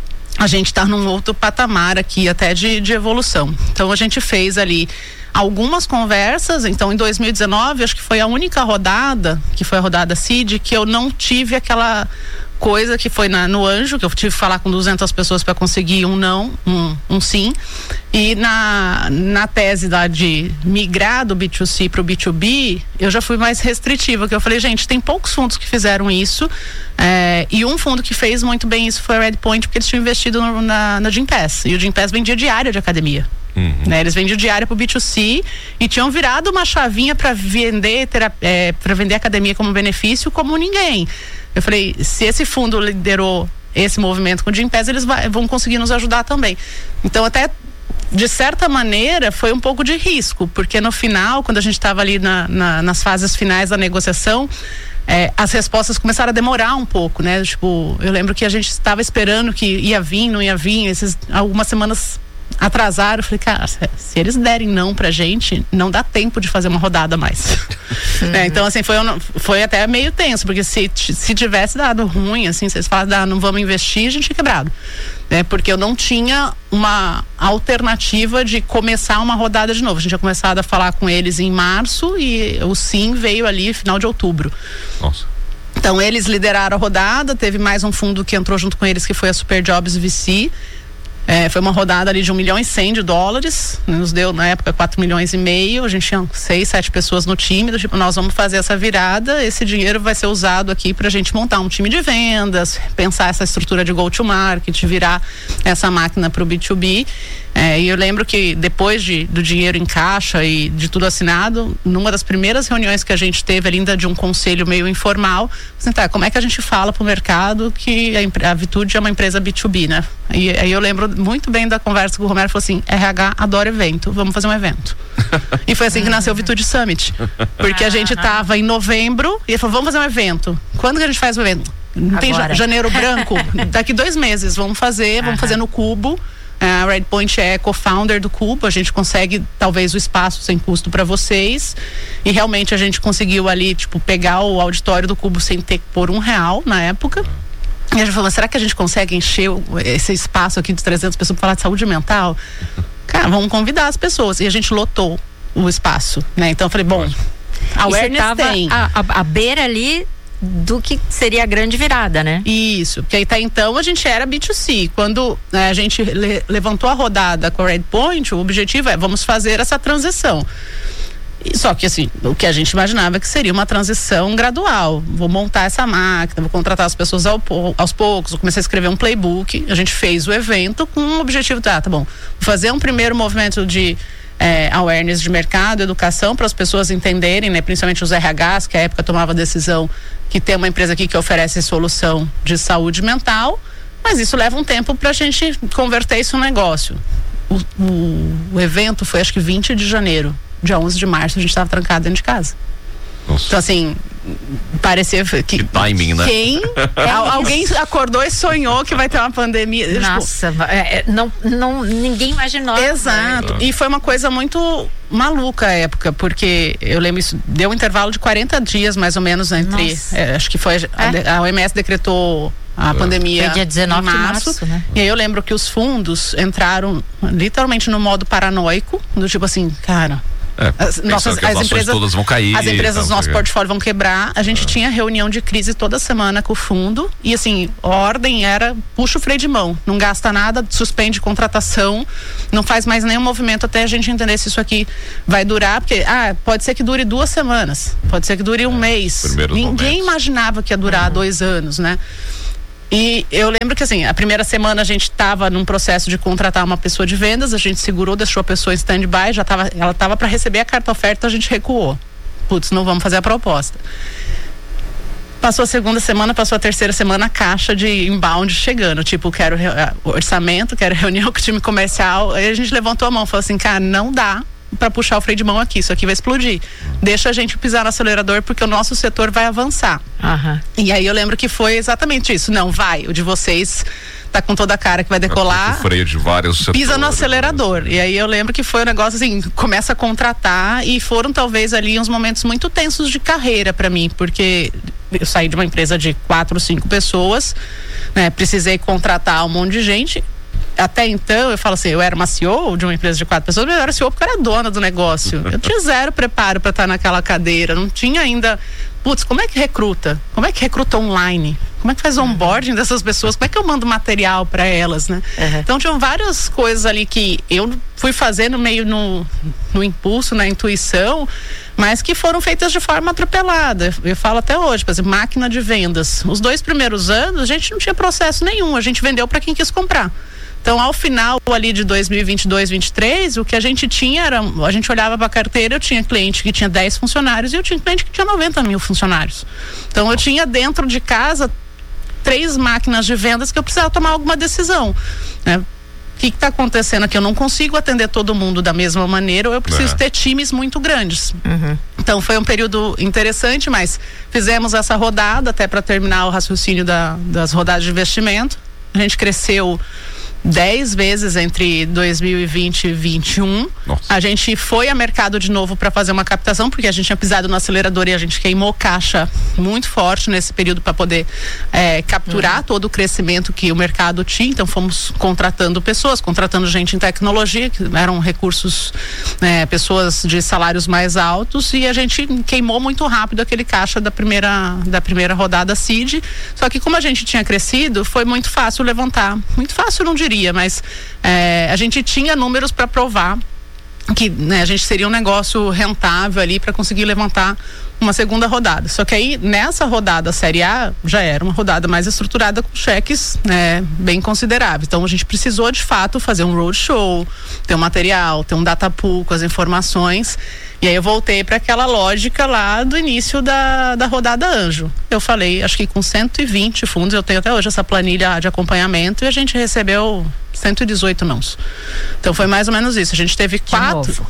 a gente está num outro patamar aqui até de, de evolução. Então a gente fez ali algumas conversas. Então em dois mil e dezenove acho que foi a única rodada, que foi a rodada Seed, que eu não tive aquela coisa que foi na, no Anjo, que eu tive que falar com duzentas pessoas para conseguir um não, um, um sim. E na, na tese da, de migrar do B dois C para o B dois B, eu já fui mais restritiva, que eu falei, gente, tem poucos fundos que fizeram isso, é, e um fundo que fez muito bem isso foi a Redpoint, porque eles tinham investido no, na, na Gympass, e o Gympass vendia diária de academia. Uhum. Né, eles vendiam diária para o B dois C e tinham virado uma chavinha para vender, é, para vender academia como benefício como ninguém. Eu falei, se esse fundo liderou esse movimento com o Gympass, eles vai, vão conseguir nos ajudar também. Então até de certa maneira foi um pouco de risco, porque no final, quando a gente estava ali na, na, nas fases finais da negociação, É, as respostas começaram a demorar um pouco, né? Tipo, eu lembro que a gente estava esperando que ia vir, não ia vir, esses, algumas semanas atrasaram. Eu falei, cara, se, se eles derem não pra gente, não dá tempo de fazer uma rodada mais. É, então, assim, foi, foi até meio tenso, porque se, se tivesse dado ruim, assim, se eles falassem, ah, não vamos investir, a gente tinha quebrado. É, porque eu não tinha uma alternativa de começar uma rodada de novo. A gente tinha começado a falar com eles em março e o sim veio ali final de outubro. Nossa. Então eles lideraram a rodada, teve mais um fundo que entrou junto com eles, que foi a Super Jobs V C. É, foi uma rodada ali de um milhão e cem de dólares, nos deu na época quatro milhões e meio, a gente tinha seis, sete pessoas no time, do tipo, nós vamos fazer essa virada, esse dinheiro vai ser usado aqui pra gente montar um time de vendas, pensar essa estrutura de go-to-market, virar essa máquina pro B dois B. É, e eu lembro que depois de, do dinheiro em caixa e de tudo assinado, numa das primeiras reuniões que a gente teve, ainda de um conselho meio informal, assim, tá, como é que a gente fala pro mercado que a, a Vitude é uma empresa B dois B, né? E aí eu lembro muito bem da conversa com o Romero, falou assim, R H adora evento, vamos fazer um evento. E foi assim que nasceu o Vitude Summit, porque a gente tava em novembro e ele falou, vamos fazer um evento. Quando que a gente faz o evento? Não tem janeiro branco? Daqui dois meses, vamos fazer, vamos fazer no Cubo. A Redpoint é co-founder do Cubo, a gente consegue talvez o espaço sem custo para vocês, e realmente a gente conseguiu ali, tipo, pegar o auditório do Cubo sem ter que pôr um real na época. E a gente falou, será que a gente consegue encher esse espaço aqui de trezentas pessoas para falar de saúde mental? Cara, vamos convidar as pessoas. E a gente lotou o espaço, né? Então eu falei, bom, a awareness tem. A, a, a beira ali do que seria a grande virada, né? Isso, porque até então a gente era B dois C. Quando, né, a gente le, levantou a rodada com a Redpoint, o objetivo é, vamos fazer essa transição. E, só que assim, o que a gente imaginava é que seria uma transição gradual. Vou montar essa máquina, vou contratar as pessoas ao, aos poucos, vou começar a escrever um playbook. A gente fez o evento com o objetivo, tá, tá bom, vou fazer um primeiro movimento de É, awareness de mercado, educação, para as pessoas entenderem, né, principalmente os R Hs, que à época tomava a decisão que tem uma empresa aqui que oferece solução de saúde mental, mas isso leva um tempo para a gente converter isso em um negócio. O, o, o evento foi acho que vinte de janeiro, dia onze de março a gente estava trancado dentro de casa. Nossa. Então assim, parecia que, que timing, né? Quem? É alguém acordou e sonhou que vai ter uma pandemia. Nossa, tipo, é, não, não, ninguém imaginou. Exato. E foi uma coisa muito maluca a época, porque eu lembro isso, deu um intervalo de quarenta dias mais ou menos entre, é, acho que foi a, a O M S decretou a é. pandemia foi dia dezenove em março, de março, né? E aí eu lembro que os fundos entraram literalmente no modo paranoico, do tipo assim, cara, É, as, nossas, as, as empresas todas vão cair. As empresas do nosso portfólio vão quebrar. A gente é. tinha reunião de crise toda semana com o fundo. E assim, a ordem era puxa o freio de mão. Não gasta nada, suspende contratação. Não faz mais nenhum movimento até a gente entender se isso aqui vai durar. Porque, ah, pode ser que dure duas semanas. Pode ser que dure um é, mês. Ninguém momentos. imaginava que ia durar uhum. dois anos, né? E eu lembro que assim, a primeira semana a gente estava num processo de contratar uma pessoa de vendas, a gente segurou, deixou a pessoa em stand-by, já tava, ela estava para receber a carta oferta, a gente recuou. Putz, não vamos fazer a proposta. Passou a segunda semana, passou a terceira semana, a caixa de inbound chegando, tipo, quero uh, orçamento, quero reunião com o time comercial. Aí a gente levantou a mão, falou assim, cara, não dá para puxar o freio de mão aqui, isso aqui vai explodir. Deixa a gente pisar no acelerador porque o nosso setor vai avançar. Uhum. E aí eu lembro que foi exatamente isso. Não, vai, o de vocês tá com toda a cara que vai decolar. O freio de vários setores. Pisa no acelerador. E aí eu lembro que foi um negócio assim, começa a contratar e foram talvez ali uns momentos muito tensos de carreira para mim, porque eu saí de uma empresa de quatro, cinco pessoas, né? Precisei contratar um monte de gente. Até então, eu falo assim, eu era uma C E O de uma empresa de quatro pessoas, mas eu era C E O porque eu era dona do negócio. Eu tinha zero preparo para estar naquela cadeira, não tinha ainda, putz, como é que recruta? Como é que recruta online? Como é que faz o onboarding dessas pessoas? Como é que eu mando material para elas, né? Uhum. Então, tinham várias coisas ali que eu fui fazendo meio no, no impulso, na intuição, mas que foram feitas de forma atropelada. Eu falo até hoje, por exemplo, máquina de vendas. Os dois primeiros anos, a gente não tinha processo nenhum, a gente vendeu para quem quis comprar. Então, ao final ali de dois mil e vinte e dois, vinte e três, o que a gente tinha era, a gente olhava para a carteira, eu tinha cliente que tinha dez funcionários e eu tinha cliente que tinha noventa mil funcionários. Então, eu tinha dentro de casa três máquinas de vendas que eu precisava tomar alguma decisão, né? O que está acontecendo aqui? Eu não consigo atender todo mundo da mesma maneira, ou eu preciso é. ter times muito grandes. Uhum. Então, foi um período interessante, mas fizemos essa rodada até para terminar o raciocínio da, das rodadas de investimento. A gente cresceu dez vezes entre dois mil e vinte e vinte e um. Nossa. A gente foi a mercado de novo para fazer uma captação, porque a gente tinha pisado no acelerador e a gente queimou caixa muito forte nesse período para poder é, capturar uhum. todo o crescimento que o mercado tinha. Então fomos contratando pessoas, contratando gente em tecnologia, que eram recursos, né, pessoas de salários mais altos, e a gente queimou muito rápido aquele caixa da primeira, da primeira rodada seed. Só que como a gente tinha crescido, foi muito fácil levantar. Muito fácil, não diria, mas é, a gente tinha números para provar que, né, a gente seria um negócio rentável ali para conseguir levantar uma segunda rodada. Só que aí nessa rodada Série A já era uma rodada mais estruturada com cheques, né, bem consideráveis. Então a gente precisou de fato fazer um roadshow, ter um material, ter um data pool com as informações. E aí eu voltei para aquela lógica lá do início da, da rodada Anjo. Eu falei, acho que com cento e vinte fundos, eu tenho até hoje essa planilha de acompanhamento, e a gente recebeu cento e dezoito nãos. Então foi mais ou menos isso. A gente teve quatro.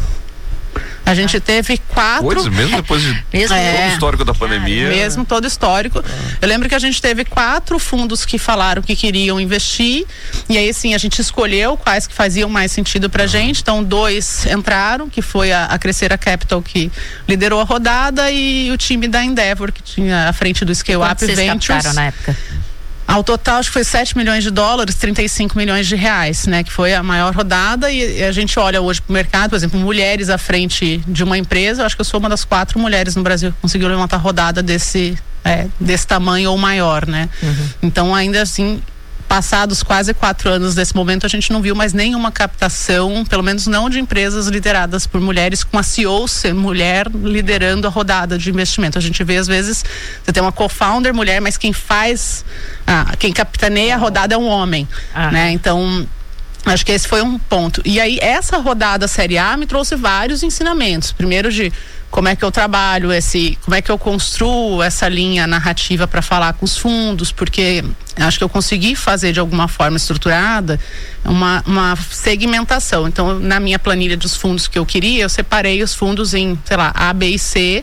A gente ah. teve quatro. Pois, mesmo depois de mesmo é, todo o histórico da pandemia. É, mesmo todo o histórico. Ah. Eu lembro que a gente teve quatro fundos que falaram que queriam investir. E aí, sim, a gente escolheu quais que faziam mais sentido pra ah. gente. Então, dois entraram, que foi a, a Crescera Capital, que liderou a rodada, e o time da Endeavor, que tinha à frente do Scale Up Ventures. Vocês captaram na época? Ao total, acho que foi sete milhões de dólares, trinta e cinco milhões de reais, né? Que foi a maior rodada, e a gente olha hoje pro mercado, por exemplo, mulheres à frente de uma empresa. Eu acho que eu sou uma das quatro mulheres no Brasil que conseguiu levantar rodada desse, é, desse tamanho ou maior, né? Uhum. Então, ainda assim, passados quase quatro anos desse momento, a gente não viu mais nenhuma captação, pelo menos não de empresas lideradas por mulheres, com a C E O ser mulher liderando a rodada de investimento. A gente vê, às vezes, você tem uma co-founder mulher, mas quem faz, ah, quem capitaneia a rodada é um homem, ah. né? Então, acho que esse foi um ponto. E aí, essa rodada Série A me trouxe vários ensinamentos. Primeiro, de como é que eu trabalho esse, como é que eu construo essa linha narrativa para falar com os fundos, porque acho que eu consegui fazer de alguma forma estruturada uma, uma segmentação. Então, na minha planilha dos fundos que eu queria, eu separei os fundos em, sei lá, A, B e C,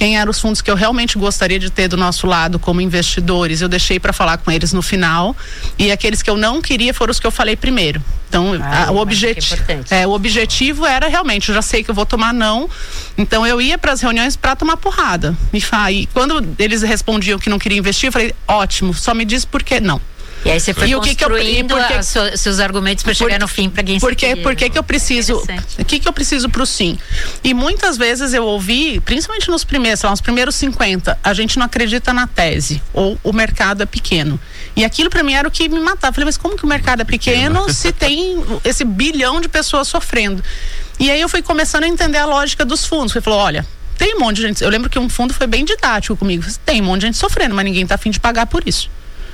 quem eram os fundos que eu realmente gostaria de ter do nosso lado como investidores, eu deixei para falar com eles no final, e aqueles que eu não queria foram os que eu falei primeiro. Então, ah, a, o, objetivo, é, o objetivo era realmente, eu já sei que eu vou tomar não, então eu ia para as reuniões para tomar porrada. Me fa... E quando eles respondiam que não queriam investir, eu falei, ótimo, só me diz por que não. E aí você foi e construindo o que que eu, porque, seus argumentos para chegar no fim para quem porque, se Por que que eu preciso, o que que eu preciso pro sim? E muitas vezes eu ouvi, principalmente nos primeiros, sei lá, nos primeiros cinquenta, a gente não acredita na tese, ou o mercado é pequeno. E aquilo para mim era o que me matava. Eu falei, mas como que o mercado é pequeno se tem esse bilhão de pessoas sofrendo? E aí eu fui começando a entender a lógica dos fundos. Ele falou, olha, tem um monte de gente, eu lembro que um fundo foi bem didático comigo, tem um monte de gente sofrendo, mas ninguém tá a fim de pagar por isso.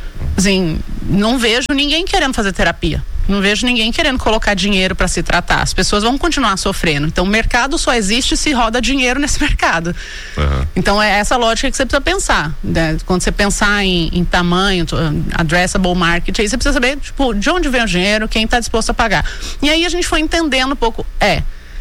Assim, não vejo ninguém querendo fazer terapia, não vejo ninguém querendo colocar dinheiro para se tratar, as pessoas vão continuar sofrendo, então o mercado só existe se roda dinheiro nesse mercado. Uhum. Então é essa lógica que você precisa pensar, né? Quando você pensar em, em tamanho, addressable market, aí você precisa saber, tipo, de onde vem o dinheiro, quem está disposto a pagar. E aí a gente foi entendendo um pouco, é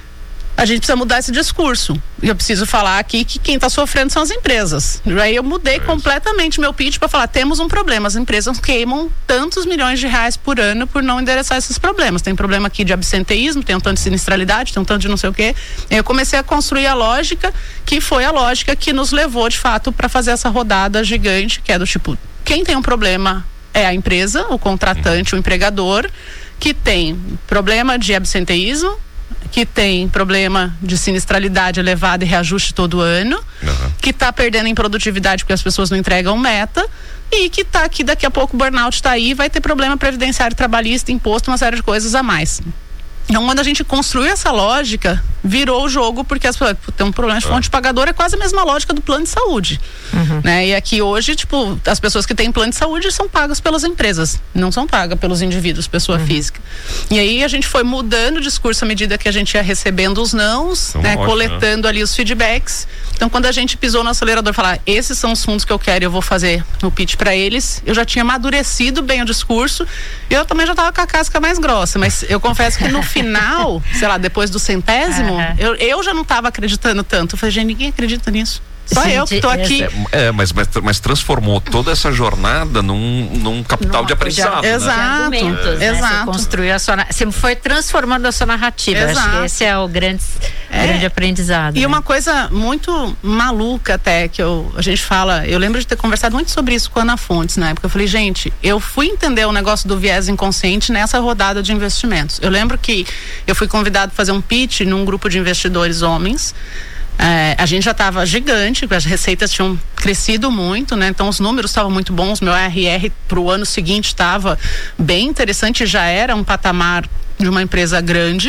a gente precisa mudar esse discurso. Eu preciso falar aqui que quem está sofrendo são as empresas. Aí eu mudei é completamente meu pitch para falar, temos um problema, as empresas queimam tantos milhões de reais por ano por não endereçar esses problemas. Tem problema aqui de absenteísmo, tem um tanto de sinistralidade, tem um tanto de não sei o quê. Eu comecei a construir a lógica, que foi a lógica que nos levou de fato para fazer essa rodada gigante, que é do tipo, quem tem um problema é a empresa, o contratante, uhum. o empregador, que tem problema de absenteísmo, que tem problema de sinistralidade elevada e reajuste todo ano, uhum. que está perdendo em produtividade porque as pessoas não entregam meta, e que está aqui, daqui a pouco o burnout está aí, vai ter problema previdenciário, trabalhista, imposto, uma série de coisas a mais. Então, quando a gente construiu essa lógica, virou o jogo, porque as pessoas tem um problema de fonte pagadora, é quase a mesma lógica do plano de saúde. Uhum. Né? E aqui hoje, tipo, as pessoas que têm plano de saúde são pagas pelas empresas, não são pagas pelos indivíduos, pessoa uhum. física. E aí a gente foi mudando o discurso à medida que a gente ia recebendo os nãos, né? Ótimo, coletando né? ali os feedbacks. Então, quando a gente pisou no acelerador, falar, esses são os fundos que eu quero e eu vou fazer no pitch para eles, eu já tinha amadurecido bem o discurso, e eu também já estava com a casca mais grossa, mas eu confesso que no final, sei lá, depois do centésimo, uhum. eu, eu já não estava acreditando tanto. Eu falei, gente, ninguém acredita nisso. Só gente, eu que tô aqui. É, mas, mas, mas transformou toda essa jornada num, num capital Não, de aprendizado. De, exato. Né? É. Né? Exato. Você construiu a sua, você foi transformando a sua narrativa. Exato. Acho que esse é o grande, é. grande aprendizado. E né? uma coisa muito maluca até, que eu, a gente fala, eu lembro de ter conversado muito sobre isso com a Ana Fontes na época. Eu falei, gente, eu fui entender o negócio do viés inconsciente nessa rodada de investimentos. Eu lembro que eu fui convidado a fazer um pitch num grupo de investidores homens. É, a gente já estava gigante, as receitas tinham crescido muito, né? Então os números estavam muito bons, meu R R para o ano seguinte estava bem interessante, já era um patamar de uma empresa grande.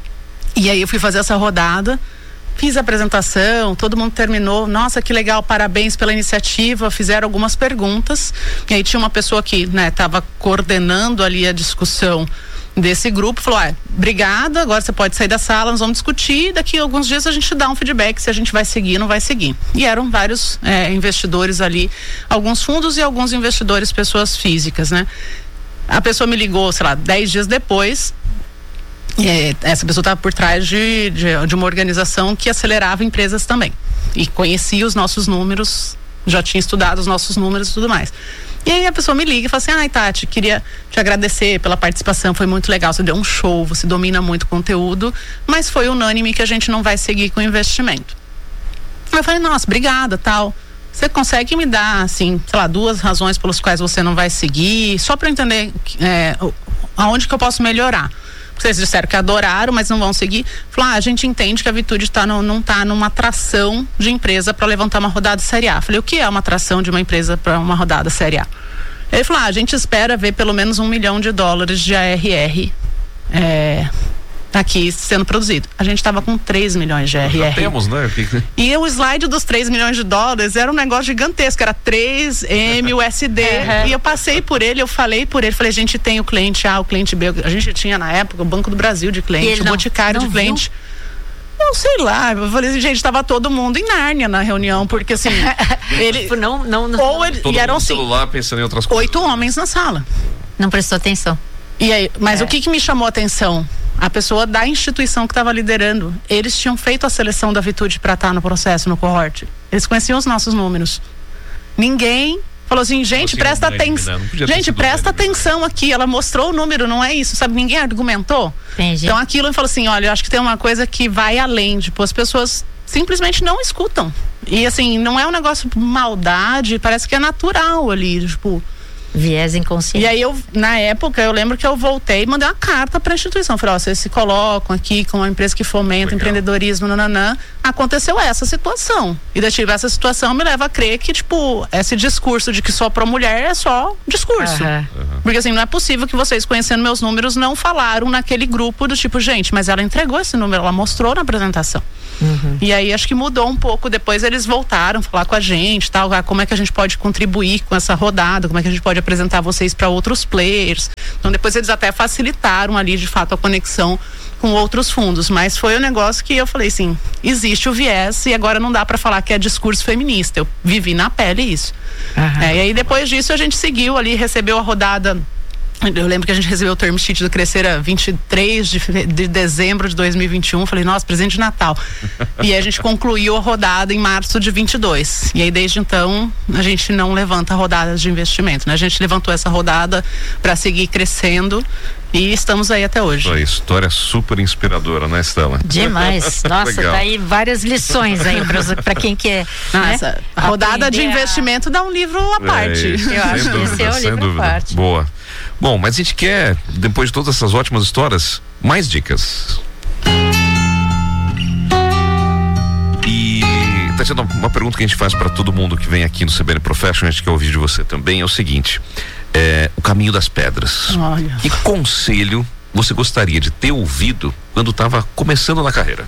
E aí eu fui fazer essa rodada, fiz a apresentação, todo mundo terminou, nossa, que legal, parabéns pela iniciativa, fizeram algumas perguntas, e aí tinha uma pessoa que, né, estava coordenando ali a discussão desse grupo, falou, ah, obrigada, agora você pode sair da sala, nós vamos discutir, daqui a alguns dias a gente dá um feedback se a gente vai seguir ou não vai seguir. E eram vários é, investidores ali, alguns fundos e alguns investidores, pessoas físicas, né? A pessoa me ligou, sei lá, dez dias depois, e é, essa pessoa estava por trás de, de, de uma organização que acelerava empresas também, e conhecia os nossos números, já tinha estudado os nossos números e tudo mais. E aí a pessoa me liga e fala assim, ai Tati, queria te agradecer pela participação, foi muito legal, você deu um show, você domina muito o conteúdo, mas foi unânime que a gente não vai seguir com o investimento. Eu falei, nossa, obrigada, tal. Você consegue me dar, assim, sei lá, duas razões pelas quais você não vai seguir, só para eu entender é, aonde que eu posso melhorar? Vocês disseram que adoraram, mas não vão seguir. Falaram, ah, a gente entende que a Vitude tá no, não está numa atração de empresa para levantar uma rodada série A. Falei, o que é uma atração de uma empresa para uma rodada série A? Ele falou, ah, a gente espera ver pelo menos um milhão de dólares de A R R é, aqui sendo produzido. A gente estava com três milhões de A R R. Já temos, né? E o slide dos três milhões de dólares era um negócio gigantesco, era três M U S D. Uhum. E eu passei por ele, eu falei por ele, falei, a gente tem o cliente A, o cliente B, a gente tinha na época o Banco do Brasil de cliente, o Boticário de cliente. Viu? Eu sei lá, eu falei, gente, estava todo mundo em Nárnia na reunião, porque assim, ele... não, não, não. Ou ele, todo e eram mundo assim, celular pensando em outras coisas. Oito homens na sala. Não prestou atenção. E aí, mas é. o que que me chamou a atenção? a pessoa da instituição que estava liderando, eles tinham feito a seleção da Vitude para estar no processo, no cohort. Eles conheciam os nossos números. Ninguém falou assim, gente, presta atenção. Gente, presta atenção aqui. Ela mostrou o número, não é isso, sabe? Ninguém argumentou. Entendi. Então aquilo falou assim, olha, eu acho que tem uma coisa que vai além, tipo, as pessoas simplesmente não escutam. E assim, não é um negócio de maldade, parece que é natural ali, tipo. Viés inconsciente. E aí eu, na época, eu lembro que eu voltei e mandei uma carta para a instituição. Falei, ó, vocês se colocam aqui com uma empresa que fomenta Legal. empreendedorismo, nananã. Aconteceu essa situação. E daí, tipo, essa situação me leva a crer que, tipo, esse discurso de que só pra mulher é só discurso. Uhum. Uhum. Porque assim, não é possível que vocês, conhecendo meus números, não falaram naquele grupo do tipo, gente, mas ela entregou esse número, ela mostrou na apresentação. Uhum. E aí acho que mudou um pouco. Depois eles voltaram a falar com a gente, tal, como é que a gente pode contribuir com essa rodada, como é que a gente pode apresentar vocês para outros players. Então depois eles até facilitaram ali de fato a conexão com outros fundos, mas foi um negócio que eu falei assim, existe o viés e agora não dá para falar que é discurso feminista. Eu vivi na pele isso. Uhum. É, e aí depois disso a gente seguiu ali, recebeu a rodada. Eu lembro que a gente recebeu o term sheet do Crescer vinte e três de, de dezembro de dois mil e vinte e um. Falei, nossa, presente de Natal. E aí a gente concluiu a rodada em março de vinte e dois. E aí desde então a gente não levanta rodadas de investimento, né? A gente levantou essa rodada para seguir crescendo e estamos aí até hoje. Uma história super inspiradora, né, Estela? Demais. Nossa, tá aí várias lições aí para quem quer. Nossa, né? A rodada de investimento a... dá um livro à parte. É, eu acho que esse é o livro à parte. Boa. Bom, mas a gente quer, depois de todas essas ótimas histórias, mais dicas. E, Tatiana, uma pergunta que a gente faz para todo mundo que vem aqui no C B N Professional, a gente quer ouvir de você também, é o seguinte, é, o caminho das pedras. Olha. Que conselho você gostaria de ter ouvido quando estava começando na carreira?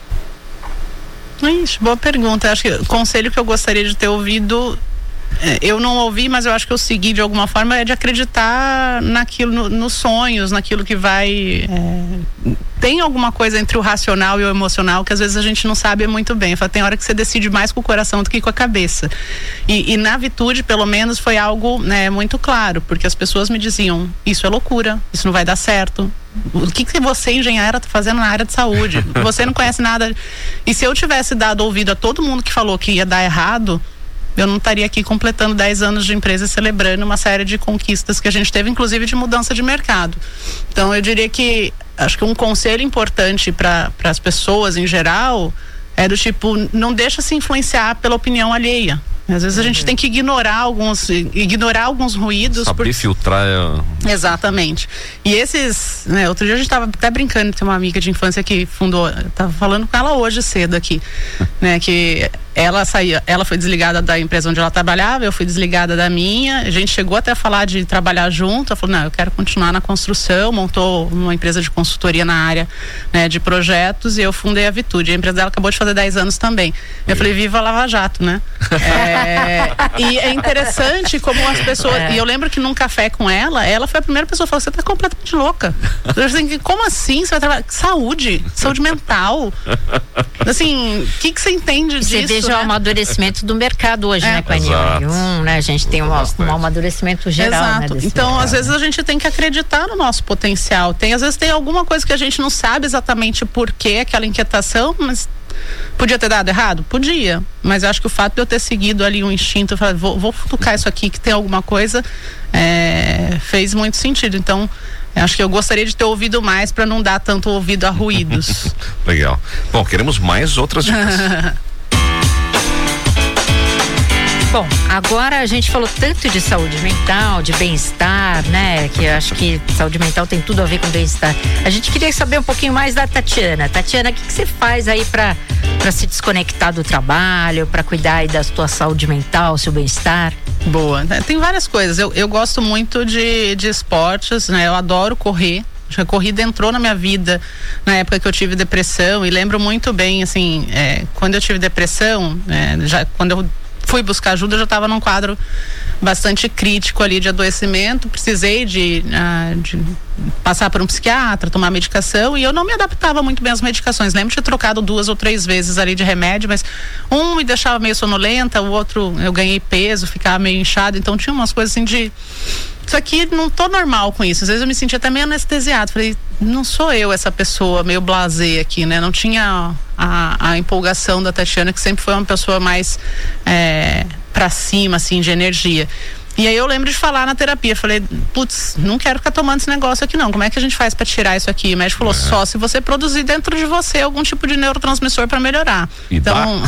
Ixi, boa pergunta. Acho que o conselho que eu gostaria de ter ouvido, eu não ouvi, mas eu acho que eu segui de alguma forma, é de acreditar naquilo, no, nos sonhos, naquilo que vai... É, tem alguma coisa entre o racional e o emocional que às vezes a gente não sabe muito bem. Tem hora que você decide mais com o coração do que com a cabeça. E, e na Vitude, pelo menos, foi algo, né, muito claro, porque as pessoas me diziam, isso é loucura, isso não vai dar certo. O que que você, engenheira, tá fazendo na área de saúde? Você não conhece nada. E se eu tivesse dado ouvido a todo mundo que falou que ia dar errado, eu não estaria aqui completando dez anos de empresa, celebrando uma série de conquistas que a gente teve, inclusive de mudança de mercado. Então eu diria que, acho que um conselho importante para as pessoas em geral é do tipo, não deixa se influenciar pela opinião alheia. Às vezes a gente tem que ignorar alguns, ignorar alguns ruídos. Saber por... filtrar. É... Exatamente. E esses, né, outro dia a gente estava até brincando, tem uma amiga de infância que fundou, estava falando com ela hoje cedo aqui, né, que ela saía, ela foi desligada da empresa onde ela trabalhava, eu fui desligada da minha, a gente chegou até a falar de trabalhar junto, ela falou, não, eu quero continuar na construção, montou uma empresa de consultoria na área, né, de projetos, e eu fundei a Vitude, a empresa dela acabou de fazer dez anos também. Eu falei, viva a Lava Jato, né? É, e é interessante como as pessoas, é. E eu lembro que num café com ela, ela foi a primeira pessoa que falou, você tá completamente louca. Eu assim, como assim? Você vai trabalhar? Saúde, saúde mental. Assim, o que que você entende disso? Você veja, né, o amadurecimento do mercado hoje, é, né, com a N um, né? A gente tem um, um amadurecimento geral. Exato. Né, então, mercado. Às vezes a gente tem que acreditar no nosso potencial. Tem, às vezes tem alguma coisa que a gente não sabe exatamente por que aquela inquietação, mas podia ter dado errado? Podia. Mas eu acho que o fato de eu ter seguido ali um instinto, eu falei, vou, vou futucar isso aqui que tem alguma coisa, é, fez muito sentido. Então, acho que eu gostaria de ter ouvido mais para não dar tanto ouvido a ruídos. Legal. Bom, queremos mais outras dicas. Bom, agora a gente falou tanto de saúde mental, de bem-estar, né? Que eu acho que saúde mental tem tudo a ver com bem-estar. A gente queria saber um pouquinho mais da Tatiana. Tatiana, o que, que você faz aí para para se desconectar do trabalho, para cuidar aí da sua saúde mental, seu bem-estar? Boa, tem várias coisas. Eu, eu gosto muito de, de esportes, né? Eu adoro correr. A corrida entrou na minha vida na época que eu tive depressão, e lembro muito bem, assim, é, quando eu tive depressão, é, já, quando eu fui buscar ajuda, eu já estava num quadro bastante crítico ali de adoecimento, precisei de, uh, de passar por um psiquiatra, tomar medicação, e eu não me adaptava muito bem às medicações. Lembro de ter trocado duas ou três vezes ali de remédio, mas um me deixava meio sonolenta, o outro eu ganhei peso, ficava meio inchado, então tinha umas coisas assim de Só que não tô normal com isso. Às vezes eu me sentia até meio anestesiado. Falei, não sou eu essa pessoa meio blasé aqui, né? Não tinha a, a empolgação da Tatiana, que sempre foi uma pessoa mais é, pra cima, assim, de energia. E aí eu lembro de falar na terapia, falei, putz, não quero ficar tomando esse negócio aqui não, como é que a gente faz pra tirar isso aqui? O médico falou, é. só se você produzir dentro de você algum tipo de neurotransmissor pra melhorar. E então,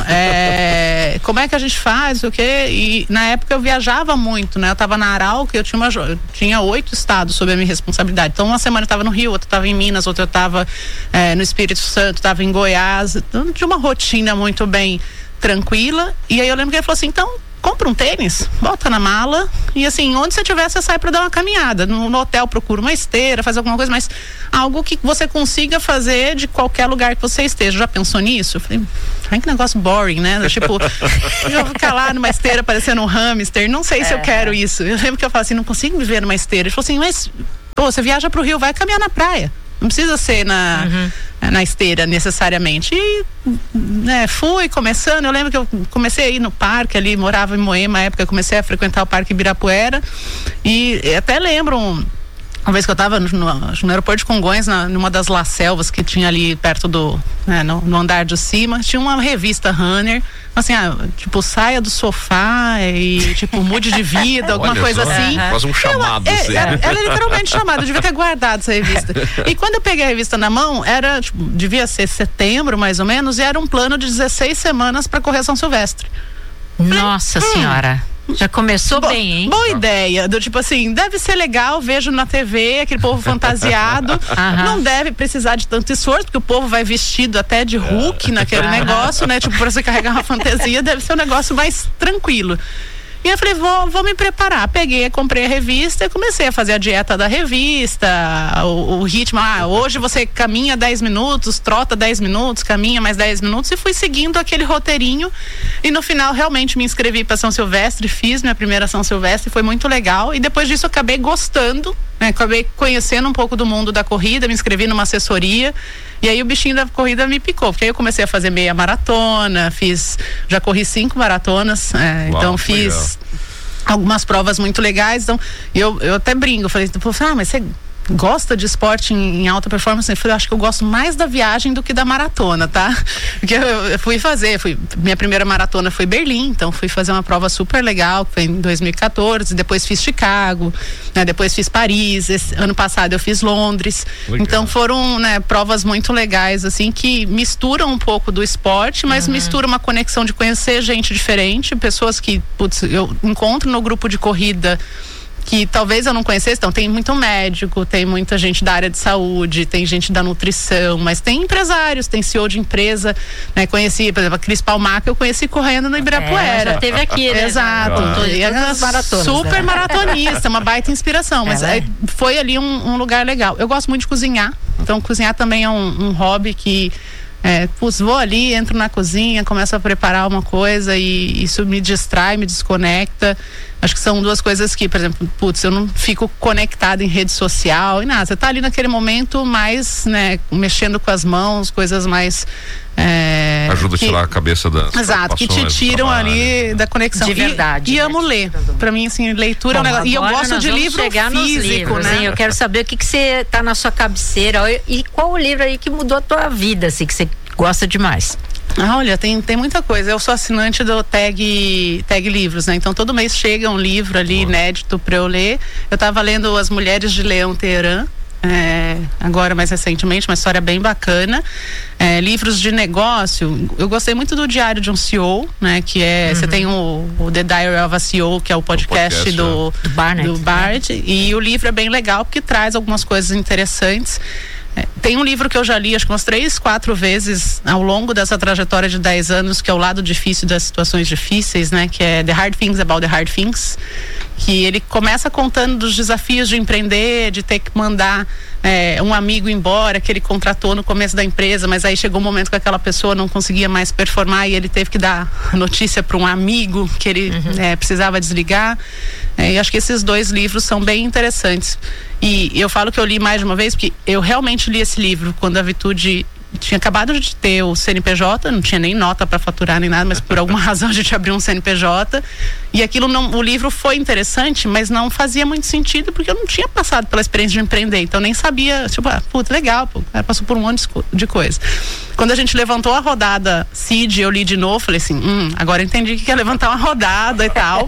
é, como é que a gente faz, o quê? E na época eu viajava muito, né? Eu tava na Arauca, eu tinha uma, eu tinha oito estados sob a minha responsabilidade. Então uma semana eu tava no Rio, outra eu tava em Minas, outra eu tava é, no Espírito Santo, tava em Goiás. Então tinha uma rotina muito bem tranquila. E aí eu lembro que ele falou assim, então compra um tênis, bota na mala e assim, onde você estiver, você sai para dar uma caminhada. No, no hotel procura uma esteira, faz alguma coisa, mas algo que você consiga fazer de qualquer lugar que você esteja. Já pensou nisso? Eu falei, ai, que negócio boring, né? Tipo, eu vou ficar lá numa esteira parecendo um hamster, não sei é. se eu quero isso. Eu lembro que eu falei assim, não consigo viver numa esteira. Ele falou assim, mas pô, você viaja pro Rio, vai caminhar na praia. Não precisa ser na, uhum. na esteira necessariamente. E né, fui começando, eu lembro que eu comecei a ir no parque ali, morava em Moema, na época comecei a frequentar o Parque Ibirapuera e até lembro um, uma vez que eu estava no, no aeroporto de Congonhas, na, numa das La Selvas que tinha ali perto do, né, no, no andar de cima, tinha uma revista Runner, assim, ah, tipo, saia do sofá e tipo, mude de vida, alguma Olha coisa só, assim. Quase um chamado. Ela, assim. é, ela, ela é literalmente chamada, eu devia ter guardado essa revista. E quando eu peguei a revista na mão, era, tipo, devia ser setembro mais ou menos, e era um plano de dezesseis semanas para correr São Silvestre. Nossa hum. senhora. Já começou Bo bem, hein? Boa ideia, do tipo assim, deve ser legal, vejo na T V aquele povo fantasiado, não deve precisar de tanto esforço, porque o povo vai vestido até de Hulk naquele negócio, né? Tipo, pra você carregar uma fantasia, deve ser um negócio mais tranquilo. E eu falei, vou, vou me preparar. Peguei, comprei a revista e comecei a fazer a dieta da revista, o, o ritmo. Ah, hoje você caminha dez minutos, trota dez minutos, caminha mais dez minutos, e fui seguindo aquele roteirinho. E no final, realmente, me inscrevi para São Silvestre, fiz minha primeira São Silvestre, foi muito legal. E depois disso, eu acabei gostando, né? Acabei conhecendo um pouco do mundo da corrida, me inscrevi numa assessoria. E aí o bichinho da corrida me picou, porque aí eu comecei a fazer meia maratona, fiz, já corri cinco maratonas, é, Uau, então fiz legal. algumas provas muito legais, então eu, eu até brinco, eu falei, ah, mas você gosta de esporte em, em alta performance? Eu falei, eu acho que eu gosto mais da viagem do que da maratona, tá? Porque eu, eu fui fazer, fui, minha primeira maratona foi Berlim, então fui fazer uma prova super legal, que foi em dois mil e quatorze, depois fiz Chicago, né, depois fiz Paris, esse, ano passado eu fiz Londres, legal. Então foram, né, provas muito legais, assim, que misturam um pouco do esporte, mas uhum. misturam uma conexão de conhecer gente diferente, pessoas que, putz, eu encontro no grupo de corrida que talvez eu não conhecesse. Então tem muito médico, tem muita gente da área de saúde, tem gente da nutrição, mas tem empresários, tem C E O de empresa, né? Conheci, por exemplo, a Cris Palmac, eu conheci correndo no Ibirapuera. É, já teve aqui, né? Exato. Ah. E é super maratonista, uma baita inspiração, mas é, foi ali um, um lugar legal. Eu gosto muito de cozinhar, então cozinhar também é um, um hobby que É, putz, vou ali, entro na cozinha, começo a preparar uma coisa e isso me distrai, me desconecta. Acho que são duas coisas que, por exemplo, putz, eu não fico conectada em rede social e nada. Você tá ali naquele momento mais, né, mexendo com as mãos, coisas mais... É, ajuda que, a tirar a cabeça das exato, que te tiram ali da conexão. De verdade. E, e né? amo ler. Pra mim, assim, leitura Bom, é um negócio. E eu gosto de livro físico, livros, né? Hein? Eu quero saber o que que você tá na sua cabeceira e qual o livro aí que mudou a tua vida, assim, que você gosta demais. Ah, olha, tem, tem muita coisa. Eu sou assinante do Tag, Tag Livros, né? Então todo mês chega um livro ali inédito pra eu ler. Eu tava lendo As Mulheres de Leão Teherã. É, agora mais recentemente, uma história bem bacana. É, livros de negócio, eu gostei muito do Diário de um C E O, né? Que é, você uhum. tem o, o The Diary of a C E O, que é o podcast, o podcast do, do Barnett, do Bart, né? E o livro é bem legal porque traz algumas coisas interessantes. É, tem um livro que eu já li acho que umas três, quatro vezes ao longo dessa trajetória de dez anos, que é O Lado Difícil das Situações Difíceis, né? Que é The Hard Things About the Hard Things, que ele começa contando dos desafios de empreender, de ter que mandar é, um amigo embora que ele contratou no começo da empresa, mas aí chegou um momento que aquela pessoa não conseguia mais performar e ele teve que dar a notícia para um amigo que ele uhum. é, precisava desligar. É, e acho que esses dois livros são bem interessantes. E eu falo que eu li mais de uma vez porque eu realmente li esse livro quando a Vitude tinha acabado de ter o C N P J, não tinha nem nota para faturar nem nada, mas por alguma razão a gente abriu um C N P J e aquilo não, o livro foi interessante, mas não fazia muito sentido porque eu não tinha passado pela experiência de empreender, então nem sabia, tipo, ah, puta, legal, pô, passou por um monte de coisa. Quando a gente levantou a rodada Seed, eu li de novo, falei assim, hum, agora entendi que é levantar uma rodada e tal.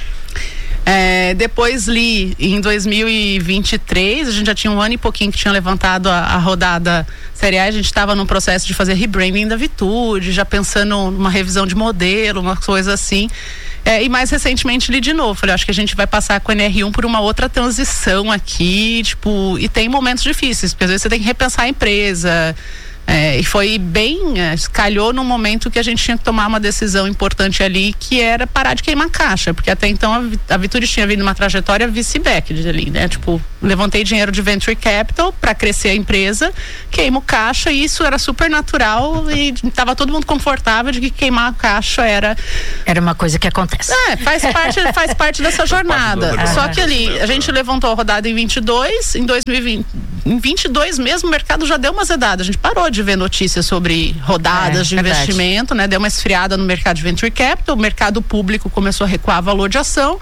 É, depois li em dois mil e vinte e três, a gente já tinha um ano e pouquinho que tinha levantado a, a rodada Série A, a gente estava num processo de fazer rebranding da Vitude, já pensando numa revisão de modelo, uma coisa assim. É, e mais recentemente li de novo, falei, acho que a gente vai passar com a N R um por uma outra transição aqui, tipo, e tem momentos difíceis, porque às vezes você tem que repensar a empresa. É, e foi bem, é, calhou num momento que a gente tinha que tomar uma decisão importante ali, que era parar de queimar caixa, porque até então a, a Vitude tinha vindo uma trajetória vice-back ali, né? Tipo, levantei dinheiro de venture capital para crescer a empresa, queimo caixa, e isso era super natural e tava todo mundo confortável de que queimar caixa era era uma coisa que acontece. É, faz parte, faz parte dessa jornada. Parte Só que ali, a gente levantou a rodada em vinte e dois, em dois mil e vinte, em vinte e dois mesmo o mercado já deu uma zedada, a gente parou de ver notícias sobre rodadas é, de verdade. investimento, né? Deu uma esfriada no mercado de venture capital, o mercado público começou a recuar valor de ação.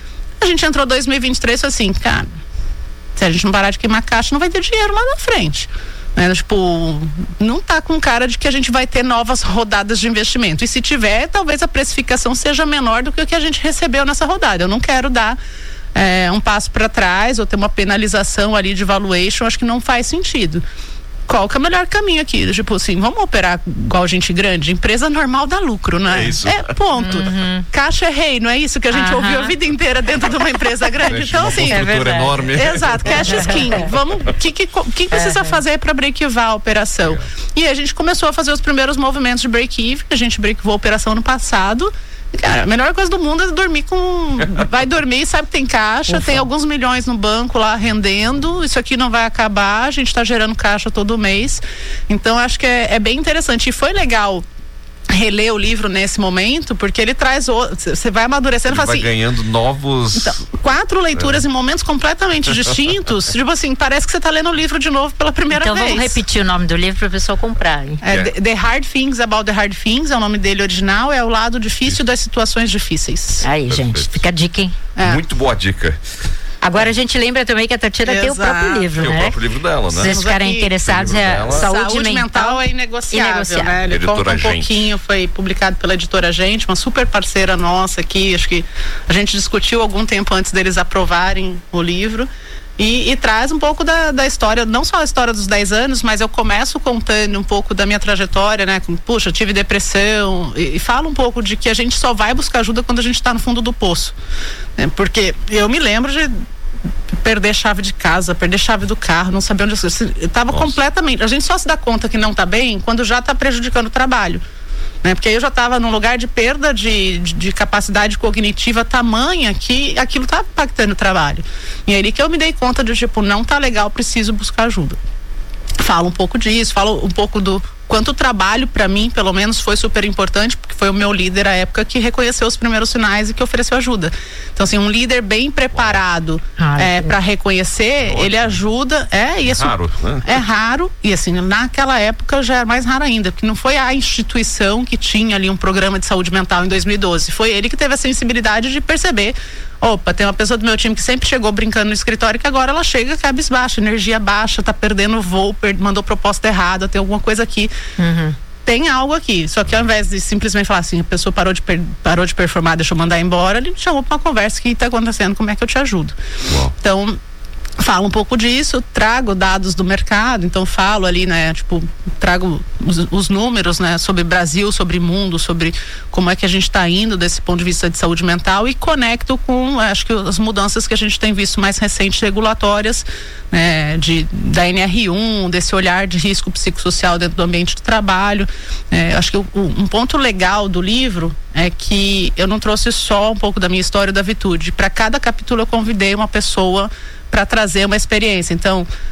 A gente entrou em dois mil e vinte e três e falou assim, cara, se a gente não parar de queimar caixa, não vai ter dinheiro lá na frente. Né? Tipo, não tá com cara de que a gente vai ter novas rodadas de investimento. E se tiver, talvez a precificação seja menor do que o que a gente recebeu nessa rodada. Eu não quero dar é, um passo para trás ou ter uma penalização ali de valuation, acho que não faz sentido. Qual que é o melhor caminho aqui? Tipo assim, vamos operar igual gente grande? Empresa normal dá lucro, né? É isso. É, ponto. Uhum. Caixa é rei, não é isso que a gente uhum. ouviu a vida inteira dentro de uma empresa grande? Então, uma assim. É enorme. Exato, cash is king. Vamos, o que, que, que precisa uhum. fazer para break-even a operação? É. E a gente começou a fazer os primeiros movimentos de break-even, a gente break-evou a operação no passado. Cara, a melhor coisa do mundo é dormir com. Vai dormir, sabe que tem caixa, Ufa. tem alguns milhões no banco lá rendendo. Isso aqui não vai acabar, a gente está gerando caixa todo mês. Então acho que é, é bem interessante. E foi legal reler o livro nesse momento, porque ele traz, você vai amadurecendo, ele vai assim, ganhando novos então, quatro leituras é. em momentos completamente distintos, tipo assim, parece que você está lendo o livro de novo pela primeira então, vez. Então vamos repetir o nome do livro para o pessoal comprar, hein? É, yeah. the, the Hard Things About the Hard Things, é o nome dele original, é o lado difícil das situações difíceis. Aí, Perfeito. gente, fica a dica, hein? É. Muito boa dica. Agora a gente lembra também que a Tatiana Exato. tem o próprio livro, tem né? o próprio livro dela, né? Se vocês ficarem interessados, é saúde, saúde mental, mental é inegociável, inegociável. né? Ele editora conta um Gente. pouquinho, foi publicado pela Editora Gente, uma super parceira nossa aqui, acho que a gente discutiu algum tempo antes deles aprovarem o livro. E, e traz um pouco da, da história, não só a história dos dez anos, mas eu começo contando um pouco da minha trajetória, né? Como, puxa, eu tive depressão, e, e falo um pouco de que a gente só vai buscar ajuda quando a gente está no fundo do poço. Né? Porque eu me lembro de perder chave de casa, perder chave do carro, não saber onde eu, eu tava Nossa. completamente. A gente só se dá conta que não tá bem quando já tá prejudicando o trabalho. Né? Porque aí eu já estava num lugar de perda de, de, de capacidade cognitiva tamanha que aquilo estava impactando o trabalho. E é ali que eu me dei conta de, tipo, não tá legal, preciso buscar ajuda. Falo um pouco disso, falo um pouco do quanto o trabalho, para mim, pelo menos, foi super importante, porque foi o meu líder à época que reconheceu os primeiros sinais e que ofereceu ajuda. Então, assim, um líder bem preparado ah, é, para reconhecer, é ele ajuda. É, e assim, é raro, né? É raro, e assim, naquela época já é mais raro ainda, porque não foi a instituição que tinha ali um programa de saúde mental em dois mil e doze, foi ele que teve a sensibilidade de perceber. Opa, tem uma pessoa do meu time que sempre chegou brincando no escritório, que agora ela chega cabisbaixa, energia baixa, tá perdendo o voo, per- mandou proposta errada, tem alguma coisa aqui. Uhum. Tem algo aqui, só que ao invés de simplesmente falar assim, a pessoa parou de, per- parou de performar, deixa eu mandar embora, ele me chamou para uma conversa, que tá acontecendo, como é que eu te ajudo? Uau. Então, falo um pouco disso, trago dados do mercado, então falo ali, né, tipo, trago os, os números, né, sobre Brasil, sobre mundo, sobre como é que a gente está indo desse ponto de vista de saúde mental, e conecto com, acho que as mudanças que a gente tem visto mais recentes regulatórias, né, de, da N R um, desse olhar de risco psicossocial dentro do ambiente do trabalho. É, acho que o, um ponto legal do livro é que eu não trouxe só um pouco da minha história da Vitude. Para cada capítulo eu convidei uma pessoa para trazer uma experiência. Então, é,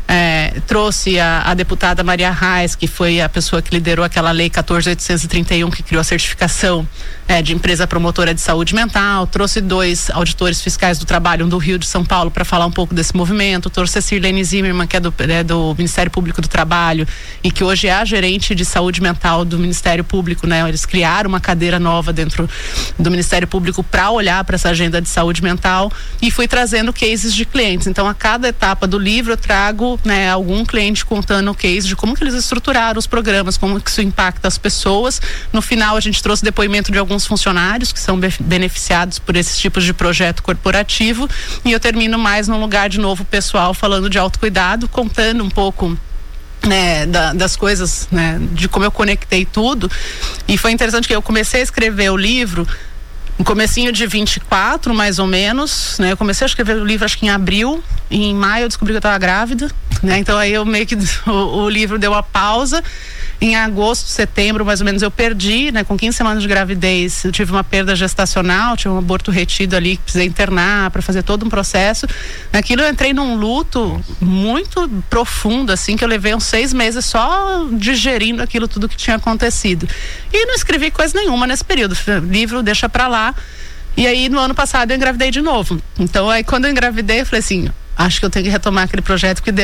é, trouxe a, a deputada Maria Reis, que foi a pessoa que liderou aquela lei quatorze mil oitocentos e trinta e um, que criou a certificação é, de empresa promotora de saúde mental. Trouxe dois auditores fiscais do trabalho, um do Rio de São Paulo, para falar um pouco desse movimento. Trouxe a Sirlene Zimmermann, que é do, é do Ministério Público do Trabalho e que hoje é a gerente de saúde mental do Ministério Público, né? Eles criaram uma cadeira nova dentro do Ministério Público para olhar para essa agenda de saúde mental, e fui trazendo cases de clientes. Então, a cada etapa do livro eu trago, né, algum cliente contando o case de como que eles estruturaram os programas, como que isso impacta as pessoas. No final, a gente trouxe depoimento de alguns funcionários que são beneficiados por esses tipos de projeto corporativo, e eu termino mais num lugar de novo pessoal, falando de autocuidado, contando um pouco, né, da, das coisas, né, de como eu conectei tudo. E foi interessante que eu comecei a escrever o livro no comecinho de vinte e quatro, mais ou menos, né? Eu comecei a escrever o livro acho que em abril, e em maio eu descobri que eu estava grávida, né? Então aí eu meio que o, o livro deu uma pausa. Em agosto, setembro, mais ou menos, eu perdi, né? Com quinze semanas de gravidez, eu tive uma perda gestacional, tive um aborto retido ali, que precisei internar para fazer todo um processo. Naquilo eu entrei num luto muito profundo, assim, que eu levei uns seis meses só digerindo aquilo tudo que tinha acontecido. E não escrevi coisa nenhuma nesse período. O livro deixa pra lá. E aí, no ano passado, eu engravidei de novo. Então, aí quando eu engravidei, eu falei assim, acho que eu tenho que retomar aquele projeto, porque